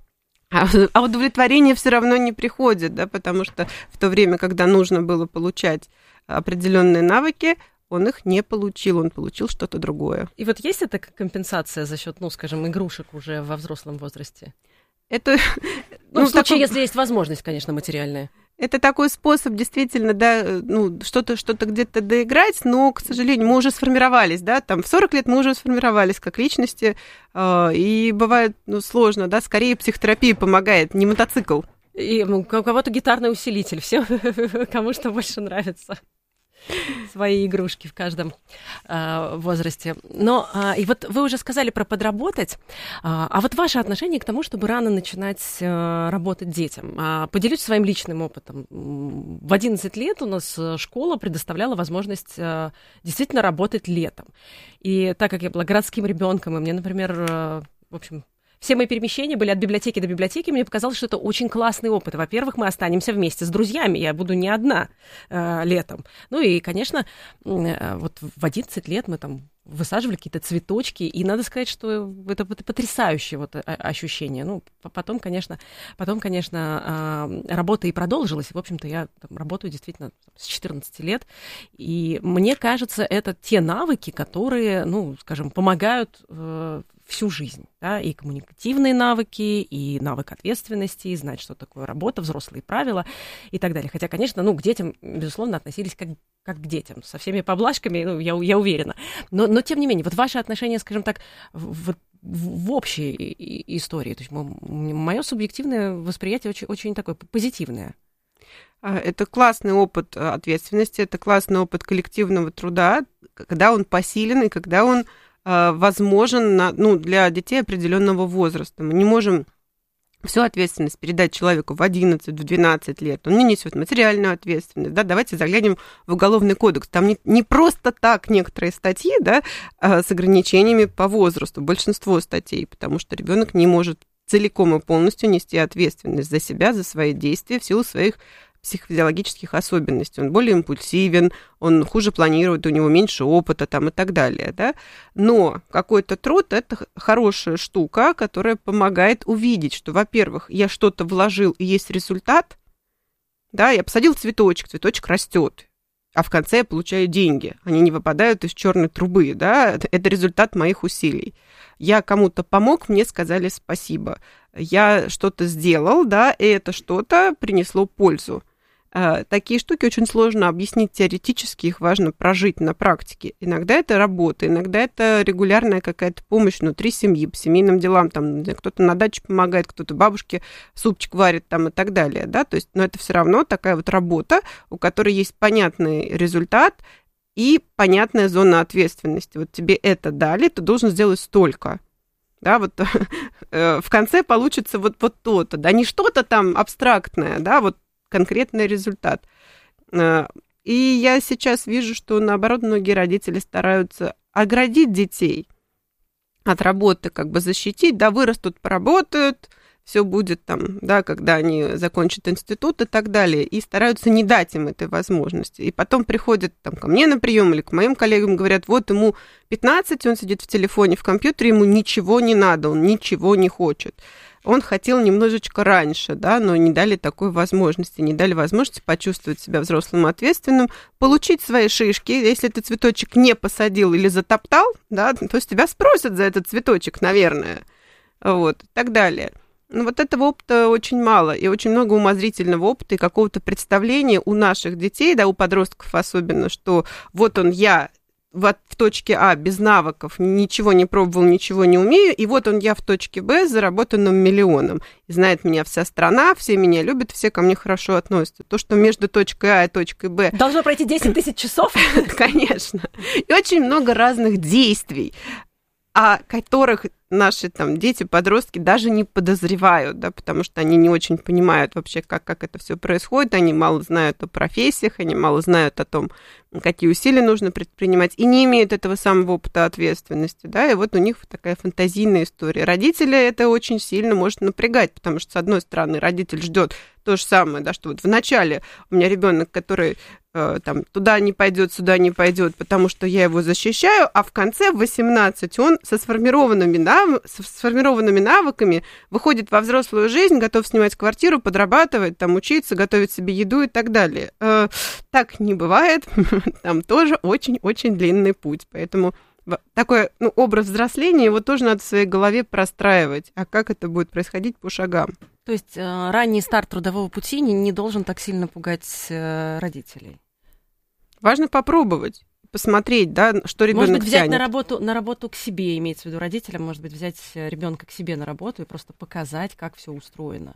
[SPEAKER 9] А удовлетворение все равно не приходит, да, потому что в то время, когда нужно было получать определенные навыки, он их не получил, он получил что-то другое.
[SPEAKER 8] И вот есть эта компенсация за счет, ну, скажем, игрушек уже во взрослом возрасте?
[SPEAKER 9] Это,
[SPEAKER 8] ну, ну, в случае, такой... если есть возможность, конечно, материальная.
[SPEAKER 9] Это такой способ действительно, да, ну, что-то, что-то где-то доиграть, но, к сожалению, мы уже сформировались, да, там в сорок лет мы уже сформировались как личности, э, и бывает, ну, сложно, да, скорее психотерапия помогает, не мотоцикл.
[SPEAKER 8] И у кого-то гитарный усилитель, все, кому что больше нравится. Свои игрушки в каждом э, возрасте. Но э, и вот вы уже сказали про подработать, э, а вот ваше отношение к тому, чтобы рано начинать э, работать детям. Э, поделюсь своим личным опытом. В одиннадцать лет у нас школа предоставляла возможность э, действительно работать летом. И так как я была городским ребенком, и мне, например, э, в общем... Все мои перемещения были от библиотеки до библиотеки. Мне показалось, что это очень классный опыт. Во-первых, мы останемся вместе с друзьями. Я буду не одна э, летом. Ну и, конечно, э, вот в одиннадцать лет мы там высаживали какие-то цветочки. И надо сказать, что это потрясающее вот ощущение. Ну, потом, конечно, потом, конечно, э, работа и продолжилась. В общем-то, я там работаю действительно с четырнадцати лет. И мне кажется, это те навыки, которые, ну, скажем, помогают э, всю жизнь, да, и коммуникативные навыки, и навык ответственности, и знать, что такое работа, взрослые правила и так далее. Хотя, конечно, ну, к детям, безусловно, относились как, как к детям, со всеми поблажками, ну, я, я уверена. Но, но, тем не менее, вот ваше отношение, скажем так, в, в, в общей истории, то есть мое субъективное восприятие очень, очень такое позитивное.
[SPEAKER 9] Это классный опыт ответственности, это классный опыт коллективного труда, когда он посилен и когда он возможен на, ну, для детей определенного возраста. Мы не можем всю ответственность передать человеку в одиннадцать, в двенадцать лет. Он не несет материальную ответственность. Да? Давайте заглянем в Уголовный кодекс. Там не, не просто так некоторые статьи, да, с ограничениями по возрасту, большинство статей, потому что ребенок не может целиком и полностью нести ответственность за себя, за свои действия в силу своих психофизиологических особенностей. Он более импульсивен, он хуже планирует, у него меньше опыта там, и так далее. Да? Но какой-то труд – это хорошая штука, которая помогает увидеть, что, во-первых, я что-то вложил, и есть результат. Да? Я посадил цветочек, цветочек растет, а в конце я получаю деньги. Они не выпадают из черной трубы. Да? Это результат моих усилий. Я кому-то помог, мне сказали спасибо. Я что-то сделал, да, и это что-то принесло пользу. Такие штуки очень сложно объяснить теоретически, их важно прожить на практике. Иногда это работа, иногда это регулярная какая-то помощь внутри семьи, по семейным делам, там, кто-то на даче помогает, кто-то бабушке супчик варит там, и так далее, да, то есть, но это все равно такая вот работа, у которой есть понятный результат, и понятная зона ответственности. Вот тебе это дали, ты должен сделать столько. Да, вот в конце получится вот, вот то-то, да, не что-то там абстрактное, да, вот конкретный результат. И я сейчас вижу, что, наоборот, многие родители стараются оградить детей от работы, как бы защитить, да, вырастут, поработают, все будет там, да, когда они закончат институт и так далее, и стараются не дать им этой возможности. И потом приходят там ко мне на прием или к моим коллегам, говорят, вот ему пятнадцать, он сидит в телефоне, в компьютере, ему ничего не надо, он ничего не хочет. Он хотел немножечко раньше, да, но не дали такой возможности, не дали возможности почувствовать себя взрослым и ответственным, получить свои шишки. Если ты цветочек не посадил или затоптал, да, то с тебя спросят за этот цветочек, наверное, вот, и так далее. Но вот этого опыта очень мало, и очень много умозрительного опыта и какого-то представления у наших детей, да, у подростков особенно, что вот он я, в, в точке А без навыков, ничего не пробовал, ничего не умею, и вот он я в точке Б с заработанным миллионом. И знает меня вся страна, все меня любят, все ко мне хорошо относятся. То, что между точкой А и точкой Б...
[SPEAKER 8] Должно пройти десять тысяч часов?
[SPEAKER 9] Конечно. И очень много разных действий, о которых наши там дети, подростки даже не подозревают, да, потому что они не очень понимают вообще, как, как это все происходит, они мало знают о профессиях, они мало знают о том, какие усилия нужно предпринимать, и не имеют этого самого опыта ответственности, да, и вот у них такая фантазийная история. Родители это очень сильно может напрягать, потому что, с одной стороны, родитель ждет то же самое, да, что вот в начале у меня ребенок, который э, там туда не пойдет, сюда не пойдет, потому что я его защищаю, а в конце в восемнадцать он со сформированными, нав... со сформированными навыками выходит во взрослую жизнь, готов снимать квартиру, подрабатывать, там учиться, готовить себе еду и так далее. Э, так не бывает, там тоже очень-очень длинный путь, поэтому такой, ну, образ взросления, его тоже надо в своей голове простраивать, а как это будет происходить по шагам.
[SPEAKER 8] То есть э, ранний старт трудового пути не, не должен так сильно пугать э, родителей?
[SPEAKER 9] Важно попробовать, посмотреть, да, что ребенок
[SPEAKER 8] может быть, взять
[SPEAKER 9] тянет.
[SPEAKER 8] на работу, на работу к себе, имеется в виду родителям, может быть, взять ребенка к себе на работу и просто показать, как все устроено.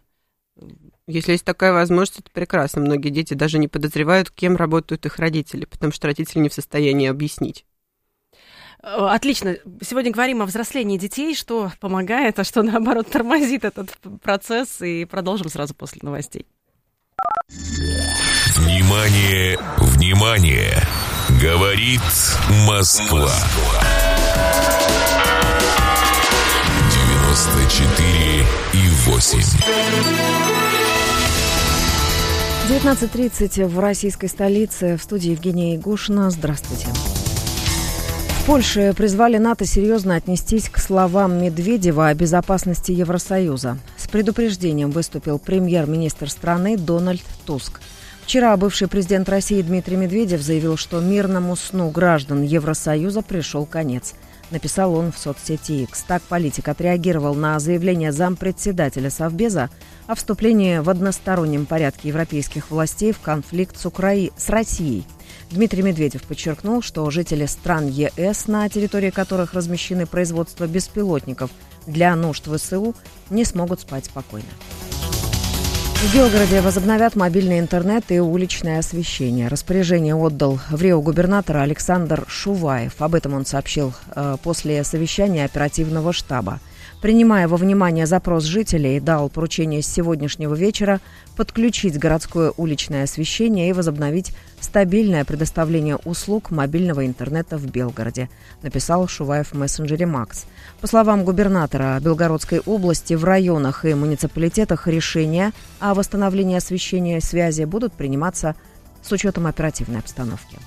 [SPEAKER 9] Если есть такая возможность, это прекрасно. Многие дети даже не подозревают, кем работают их родители, потому что родители не в состоянии объяснить.
[SPEAKER 8] Отлично. Сегодня говорим о взрослении детей, что помогает, а что, наоборот, тормозит этот процесс. И продолжим сразу после новостей.
[SPEAKER 3] Внимание, внимание! Говорит Москва. девяносто четыре и восемь.
[SPEAKER 4] девятнадцать тридцать в российской столице. В студии Евгения Егошина. Здравствуйте. В Польше призвали НАТО серьезно отнестись к словам Медведева о безопасности Евросоюза. С предупреждением выступил премьер-министр страны Дональд Туск. Вчера бывший президент России Дмитрий Медведев заявил, что мирному сну граждан Евросоюза пришел конец. Написал он в соцсети X. Так политик отреагировал на заявление зампредседателя Совбеза о вступлении в одностороннем порядке европейских властей в конфликт с, Укра... с Россией. Дмитрий Медведев подчеркнул, что жители стран ЕС, на территории которых размещены производства беспилотников для нужд ВСУ, не смогут спать спокойно. В Белгороде возобновят мобильный интернет и уличное освещение. Распоряжение отдал в Рио губернатор Александр Шуваев. Об этом он сообщил э, после совещания оперативного штаба. Принимая во внимание запрос жителей, дал поручение с сегодняшнего вечера подключить городское уличное освещение и возобновить стабильное предоставление услуг мобильного интернета в Белгороде, написал Шуваев в мессенджере Макс. По словам губернатора Белгородской области, в районах и муниципалитетах решения о восстановлении освещения и связи будут приниматься с учетом оперативной обстановки.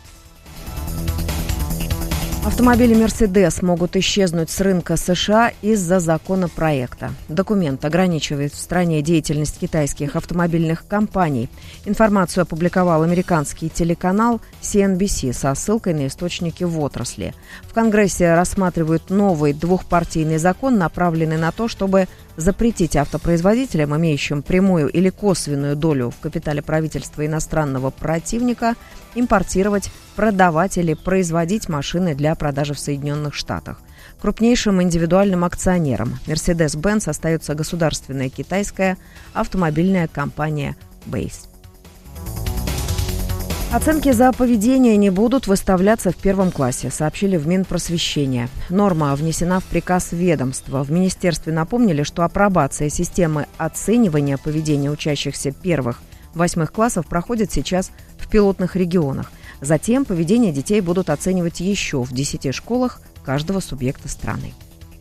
[SPEAKER 4] Автомобили «Мерседес» могут исчезнуть с рынка США из-за законопроекта. Документ ограничивает в стране деятельность китайских автомобильных компаний. Информацию опубликовал американский телеканал си эн би си со ссылкой на источники в отрасли. В Конгрессе рассматривают новый двухпартийный закон, направленный на то, чтобы запретить автопроизводителям, имеющим прямую или косвенную долю в капитале правительства иностранного противника, импортировать, продавать или производить машины для продажи в Соединенных Штатах. Крупнейшим индивидуальным акционером Mercedes-Benz остается государственная китайская автомобильная компания Base. Оценки за поведение не будут выставляться в первом классе, сообщили в Минпросвещения. Норма внесена в приказ ведомства. В министерстве напомнили, что апробация системы оценивания поведения учащихся первых, восьмых классов проходит сейчас в пилотных регионах. Затем поведение детей будут оценивать еще в десяти школах каждого субъекта страны.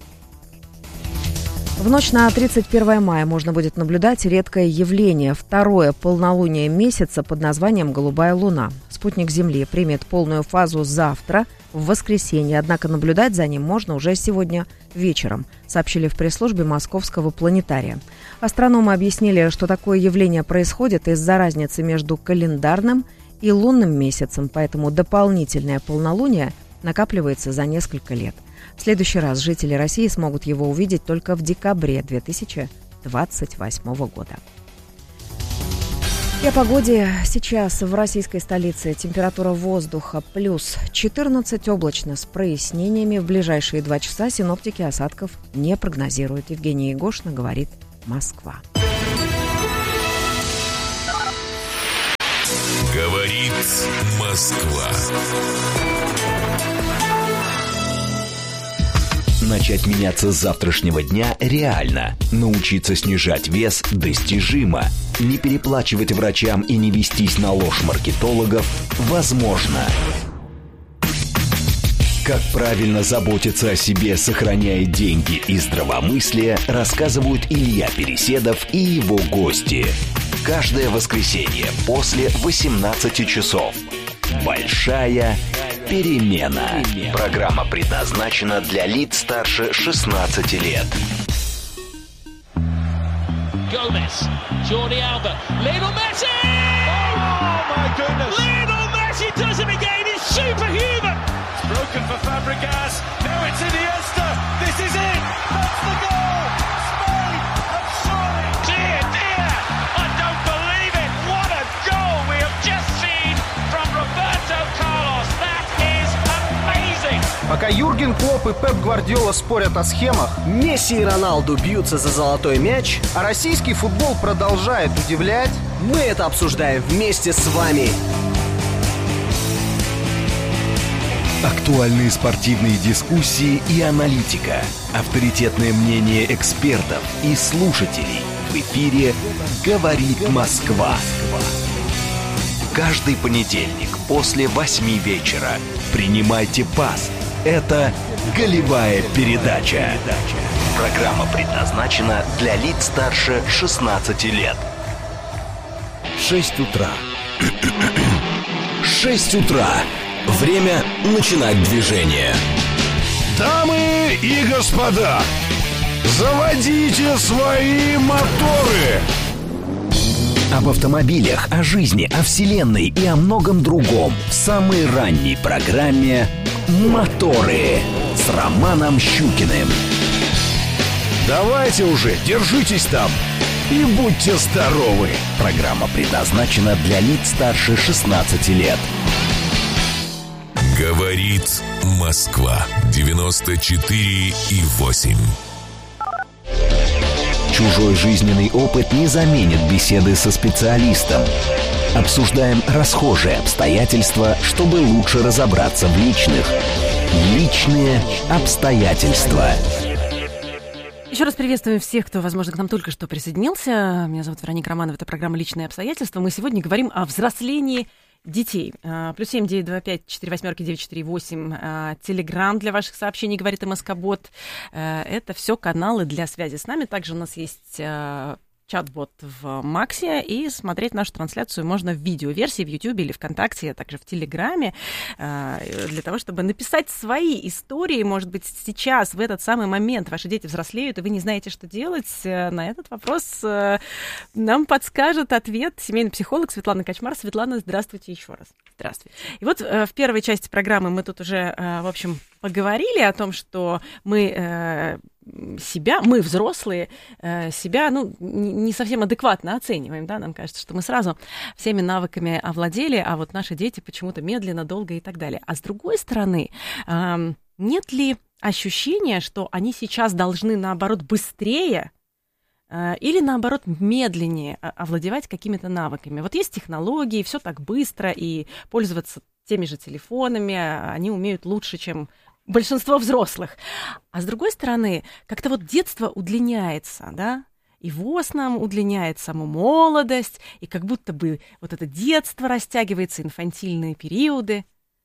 [SPEAKER 4] В ночь на тридцать первое мая можно будет наблюдать редкое явление – второе полнолуние месяца под названием «Голубая луна». Спутник Земли примет полную фазу завтра, в воскресенье, однако наблюдать за ним можно уже сегодня вечером, сообщили в пресс-службе Московского планетария. Астрономы объяснили, что такое явление происходит из-за разницы между календарным и лунным месяцем, поэтому дополнительное полнолуние накапливается за несколько лет. В следующий раз жители России смогут его увидеть только в декабре две тысячи двадцать восьмого года. И о погоде. Сейчас в российской столице температура воздуха плюс четырнадцать, облачно с прояснениями. В ближайшие два часа синоптики осадков не прогнозируют. Евгения Егошина, говорит Москва.
[SPEAKER 3] Говорит Москва.
[SPEAKER 6] Начать меняться с завтрашнего дня реально. Научиться снижать вес достижимо. Не переплачивать врачам и не вестись на ложь маркетологов возможно. Как правильно заботиться о себе, сохраняя деньги и здравомыслие, рассказывают Илья Переседов и его гости. Каждое воскресенье после восемнадцати часов. Большая перемена. Программа предназначена для лиц старше шестнадцати лет.
[SPEAKER 10] Gomez, Jordi Alba, Lionel Messi! Oh my goodness! Lionel Messi does it again. It's superhuman. It's broken for Fabregas. Now it's Iniesta. This is it. That's the goal. Spain have surely. Dear, dear, I don't believe it. What a goal we have just seen from Roberto Carlos. That is amazing.
[SPEAKER 11] Пока Юрген Клопп и Пеп Гвардиола спорят о схемах, Месси и Роналду бьются за золотой мяч, а российский футбол продолжает удивлять, мы это обсуждаем вместе с вами.
[SPEAKER 6] Актуальные спортивные дискуссии и аналитика. Авторитетное мнение экспертов и слушателей. В эфире «Говорит Москва». Каждый понедельник после восьми вечера принимайте пас. Это «Голевая передача». Программа предназначена для лиц старше шестнадцати лет. Шесть утра. Шесть утра. Время начинать движение.
[SPEAKER 12] Дамы и господа, заводите свои моторы.
[SPEAKER 6] Об автомобилях, о жизни, о вселенной и о многом другом в самой ранней программе «Моторы» с Романом Щукиным.
[SPEAKER 12] Давайте уже, держитесь там и будьте здоровы.
[SPEAKER 6] Программа предназначена для лиц старше шестнадцати лет.
[SPEAKER 3] Говорит Москва. девяносто четыре и восемь.
[SPEAKER 6] Чужой жизненный опыт не заменит беседы со специалистом. Обсуждаем расхожие обстоятельства, чтобы лучше разобраться в личных. Личные обстоятельства.
[SPEAKER 8] Еще раз приветствуем всех, кто, возможно, к нам только что присоединился. Меня зовут Вероника Романова, это программа «Личные обстоятельства». Мы сегодня говорим о взрослении детей. Плюс семь девять два пять четыре восьмерки девять четыре восемь. Телеграм для ваших сообщений, говорит МСК-бот. Это все каналы для связи с нами. Также у нас есть чат-бот в Максе, и смотреть нашу трансляцию можно в видеоверсии в Ютьюбе или ВКонтакте, а также в Телеграме, для того, чтобы написать свои истории. Может быть, сейчас, в этот самый момент, ваши дети взрослеют, и вы не знаете, что делать. На этот вопрос нам подскажет ответ семейный психолог Светлана Качмар. Светлана, здравствуйте еще раз. Здравствуйте. И вот в первой части программы мы тут уже, в общем, поговорили о том, что мы себя, мы, взрослые, себя, ну, не совсем адекватно оцениваем, да, нам кажется, что мы сразу всеми навыками овладели, а вот наши дети почему-то медленно, долго и так далее. А с другой стороны, нет ли ощущения, что они сейчас должны, наоборот, быстрее или, наоборот, медленнее овладевать какими-то навыками? Вот есть технологии, все так быстро, и пользоваться теми же телефонами они умеют лучше, чем большинство взрослых. А с другой стороны, как-то вот детство удлиняется, да? И ВОЗ нам удлиняет саму молодость, и как будто бы вот это детство растягивается, инфантильные периоды.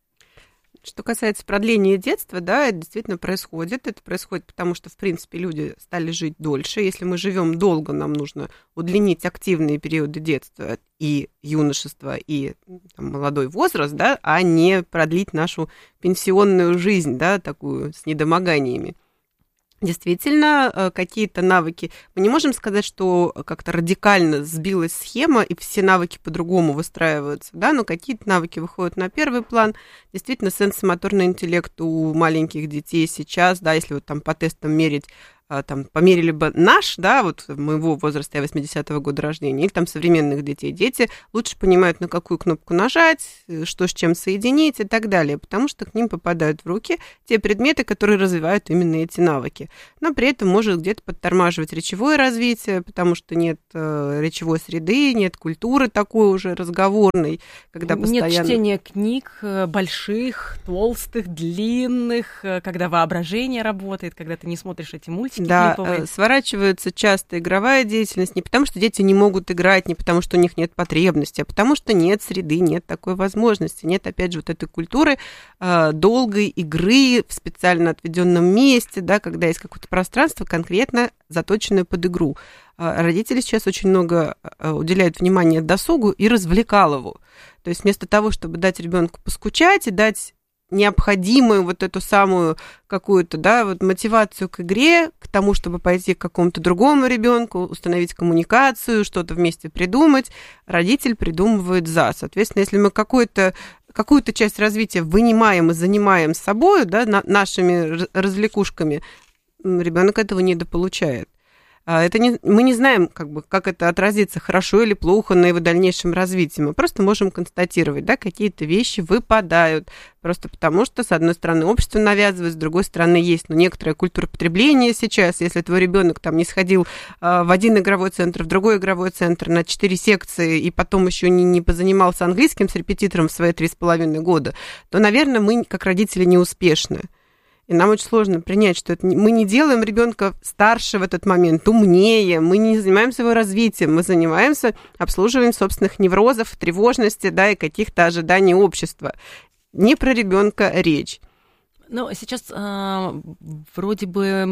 [SPEAKER 9] Что касается продления детства, да, это действительно происходит. Это происходит потому, что, в принципе, люди стали жить дольше. Если мы живем долго, нам нужно удлинить активные периоды детства и юношества, и там, молодой возраст, да, а не продлить нашу пенсионную жизнь, да, такую с недомоганиями. Действительно, какие-то навыки. Мы не можем сказать, что как-то радикально сбилась схема, и все навыки по-другому выстраиваются, да, но какие-то навыки выходят на первый план. Действительно, сенсомоторный интеллект у маленьких детей сейчас, да, если вот там по тестам мерить, там, померили бы наш, да, вот моего возраста, я восьмидесятого года рождения, или там современных детей. Дети лучше понимают, на какую кнопку нажать, что с чем соединить и так далее, потому что к ним попадают в руки те предметы, которые развивают именно эти навыки. Но при этом может где-то подтормаживать речевое развитие, потому что нет э, речевой среды, нет культуры такой уже разговорной, когда постоянно...
[SPEAKER 8] Нет чтения книг больших, толстых, длинных, когда воображение работает, когда ты не смотришь эти мультики.
[SPEAKER 9] Да,
[SPEAKER 8] клиповые.
[SPEAKER 9] Сворачивается часто игровая деятельность не потому, что дети не могут играть, не потому, что у них нет потребности, а потому, что нет среды, нет такой возможности, нет, опять же, вот этой культуры э, долгой игры в специально отведенном месте, да, когда есть какое-то пространство конкретно заточенное под игру. Э, родители сейчас очень много э, уделяют внимания досугу и развлекалову. То есть вместо того, чтобы дать ребенку поскучать и дать необходимую вот эту самую какую-то, да, вот мотивацию к игре, к тому, чтобы пойти к какому-то другому ребенку, установить коммуникацию, что-то вместе придумать, родитель придумывает за. Соответственно, если мы какую-то какую-то часть развития вынимаем и занимаем с собой, да, на, нашими развлекушками, ребенок этого недополучает. Это не, мы не знаем, как бы, как это отразится, хорошо или плохо на его дальнейшем развитии. Мы просто можем констатировать, да, какие-то вещи выпадают, просто потому что, с одной стороны, общество навязывает, с другой стороны, есть ну, некоторая культура потребления сейчас. Если твой ребенок там не сходил а, в один игровой центр, в другой игровой центр на четыре секции, и потом еще не, не позанимался английским с репетитором в свои три с половиной года, то, наверное, мы, как родители, неуспешны. И нам очень сложно принять, что это мы не делаем ребенка старше в этот момент, умнее, мы не занимаемся его развитием, мы занимаемся обслуживанием собственных неврозов, тревожности, да, и каких-то ожиданий общества. Не про ребенка речь.
[SPEAKER 8] Ну, сейчас э, вроде бы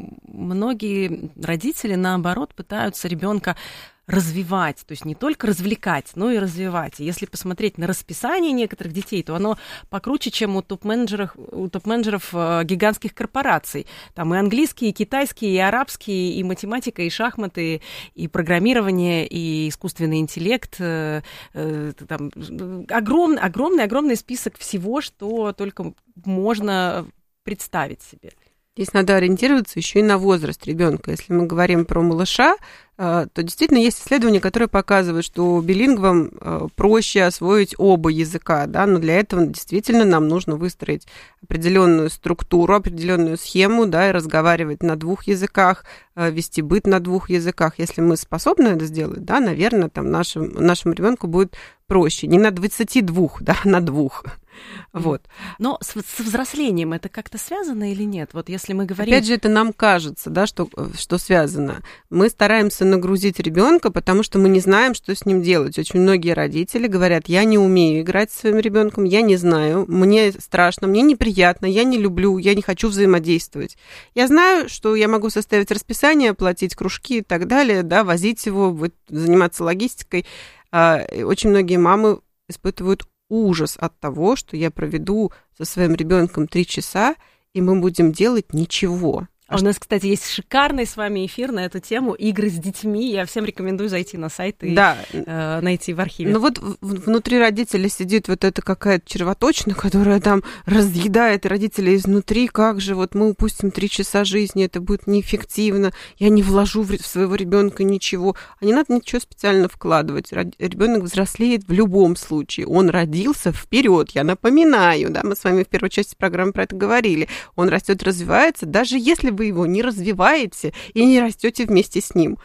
[SPEAKER 8] многие родители, наоборот, пытаются ребенка развивать, то есть не только развлекать, но и развивать. И если посмотреть на расписание некоторых детей, то оно покруче, чем у топ-менеджеров, у топ-менеджеров э, гигантских корпораций. Там и английский, и китайский, и арабский, и математика, и шахматы, и программирование, и искусственный интеллект. Э, э, там огромный, огромный, огромный список всего, что только можно представить себе.
[SPEAKER 9] Здесь надо ориентироваться еще и на возраст ребенка. Если мы говорим про малыша, то действительно есть исследования, которые показывают, что билингвам проще освоить оба языка, да, но для этого действительно нам нужно выстроить определенную структуру, определенную схему, да, и разговаривать на двух языках, вести быт на двух языках. Если мы способны это сделать, да, наверное, там нашему, нашему ребенку будет проще. Не на двадцати двух, да, на двух. Вот.
[SPEAKER 8] Но с, с взрослением это как-то связано или нет? Вот если мы говорим...
[SPEAKER 9] Опять же, это нам кажется, да, что, что связано. Мы стараемся нагрузить ребенка, потому что мы не знаем, что с ним делать. Очень многие родители говорят: я не умею играть со своим ребенком, я не знаю, мне страшно, мне неприятно, я не люблю, я не хочу взаимодействовать. Я знаю, что я могу составить расписание, оплатить кружки и так далее, да, возить его, вот, заниматься логистикой. Очень многие мамы испытывают ужас от того, что я проведу со своим ребенком три часа, и мы будем делать ничего.
[SPEAKER 8] А у нас, кстати, есть шикарный с вами эфир на эту тему «Игры с детьми». Я всем рекомендую зайти на сайт и
[SPEAKER 9] да.
[SPEAKER 8] э, найти в архиве.
[SPEAKER 9] Ну вот внутри родителей сидит вот эта какая-то червоточина, которая там разъедает родителей изнутри. Как же вот мы упустим три часа жизни, это будет неэффективно, я не вложу в своего ребенка ничего. А не надо ничего специально вкладывать. Ребенок взрослеет в любом случае. Он родился вперед, я напоминаю, да, мы с вами в первой части программы про это говорили. Он растет, развивается, даже если вы его не развиваете и не растете вместе с ним.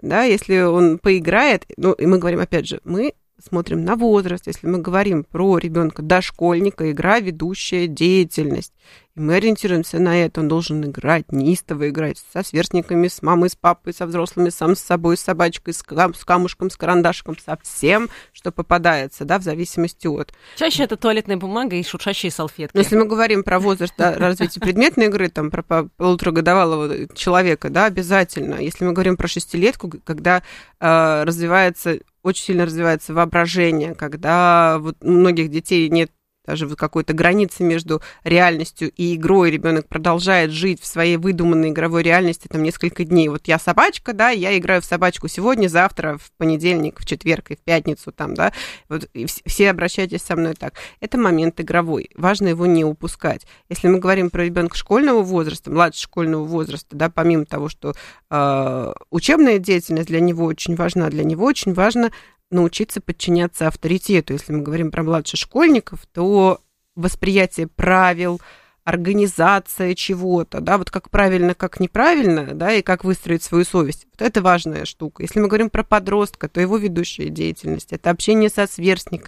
[SPEAKER 9] да, если он поиграет, ну, и мы говорим, опять же, мы смотрим на возраст, если мы говорим про ребенка дошкольника, игра, ведущая деятельность, и мы ориентируемся на это, он должен играть, неистово играть со сверстниками, с мамой, с папой, со взрослыми, сам с собой, с собачкой, с, кам- с камушком, с карандашиком, со всем, что попадается, да, в зависимости от.
[SPEAKER 8] Чаще это туалетная бумага и шуршащие салфетки.
[SPEAKER 9] Но если мы говорим про возраст, да, развития предметной игры, там, про полуторагодовалого человека, да, обязательно. Если мы говорим про шестилетку, когда э, развивается, очень сильно развивается воображение, когда вот у многих детей нет даже вот какой-то границы между реальностью и игрой, ребенок продолжает жить в своей выдуманной игровой реальности там несколько дней. Вот я собачка, да, я играю в собачку сегодня, завтра, в понедельник, в четверг и в пятницу там, да, вот и все обращайтесь со мной так. Это момент игровой, важно его не упускать. Если мы говорим про ребенка школьного возраста, младше школьного возраста, да, помимо того, что э, учебная деятельность для него очень важна, для него очень важно научиться подчиняться авторитету. Если мы говорим про младших школьников, то восприятие правил, организация чего-то, да, вот как правильно, как неправильно, да, и как выстроить свою совесть. Вот это важная штука. Если мы говорим про подростка, то его ведущая деятельность, это общение со сверстниками,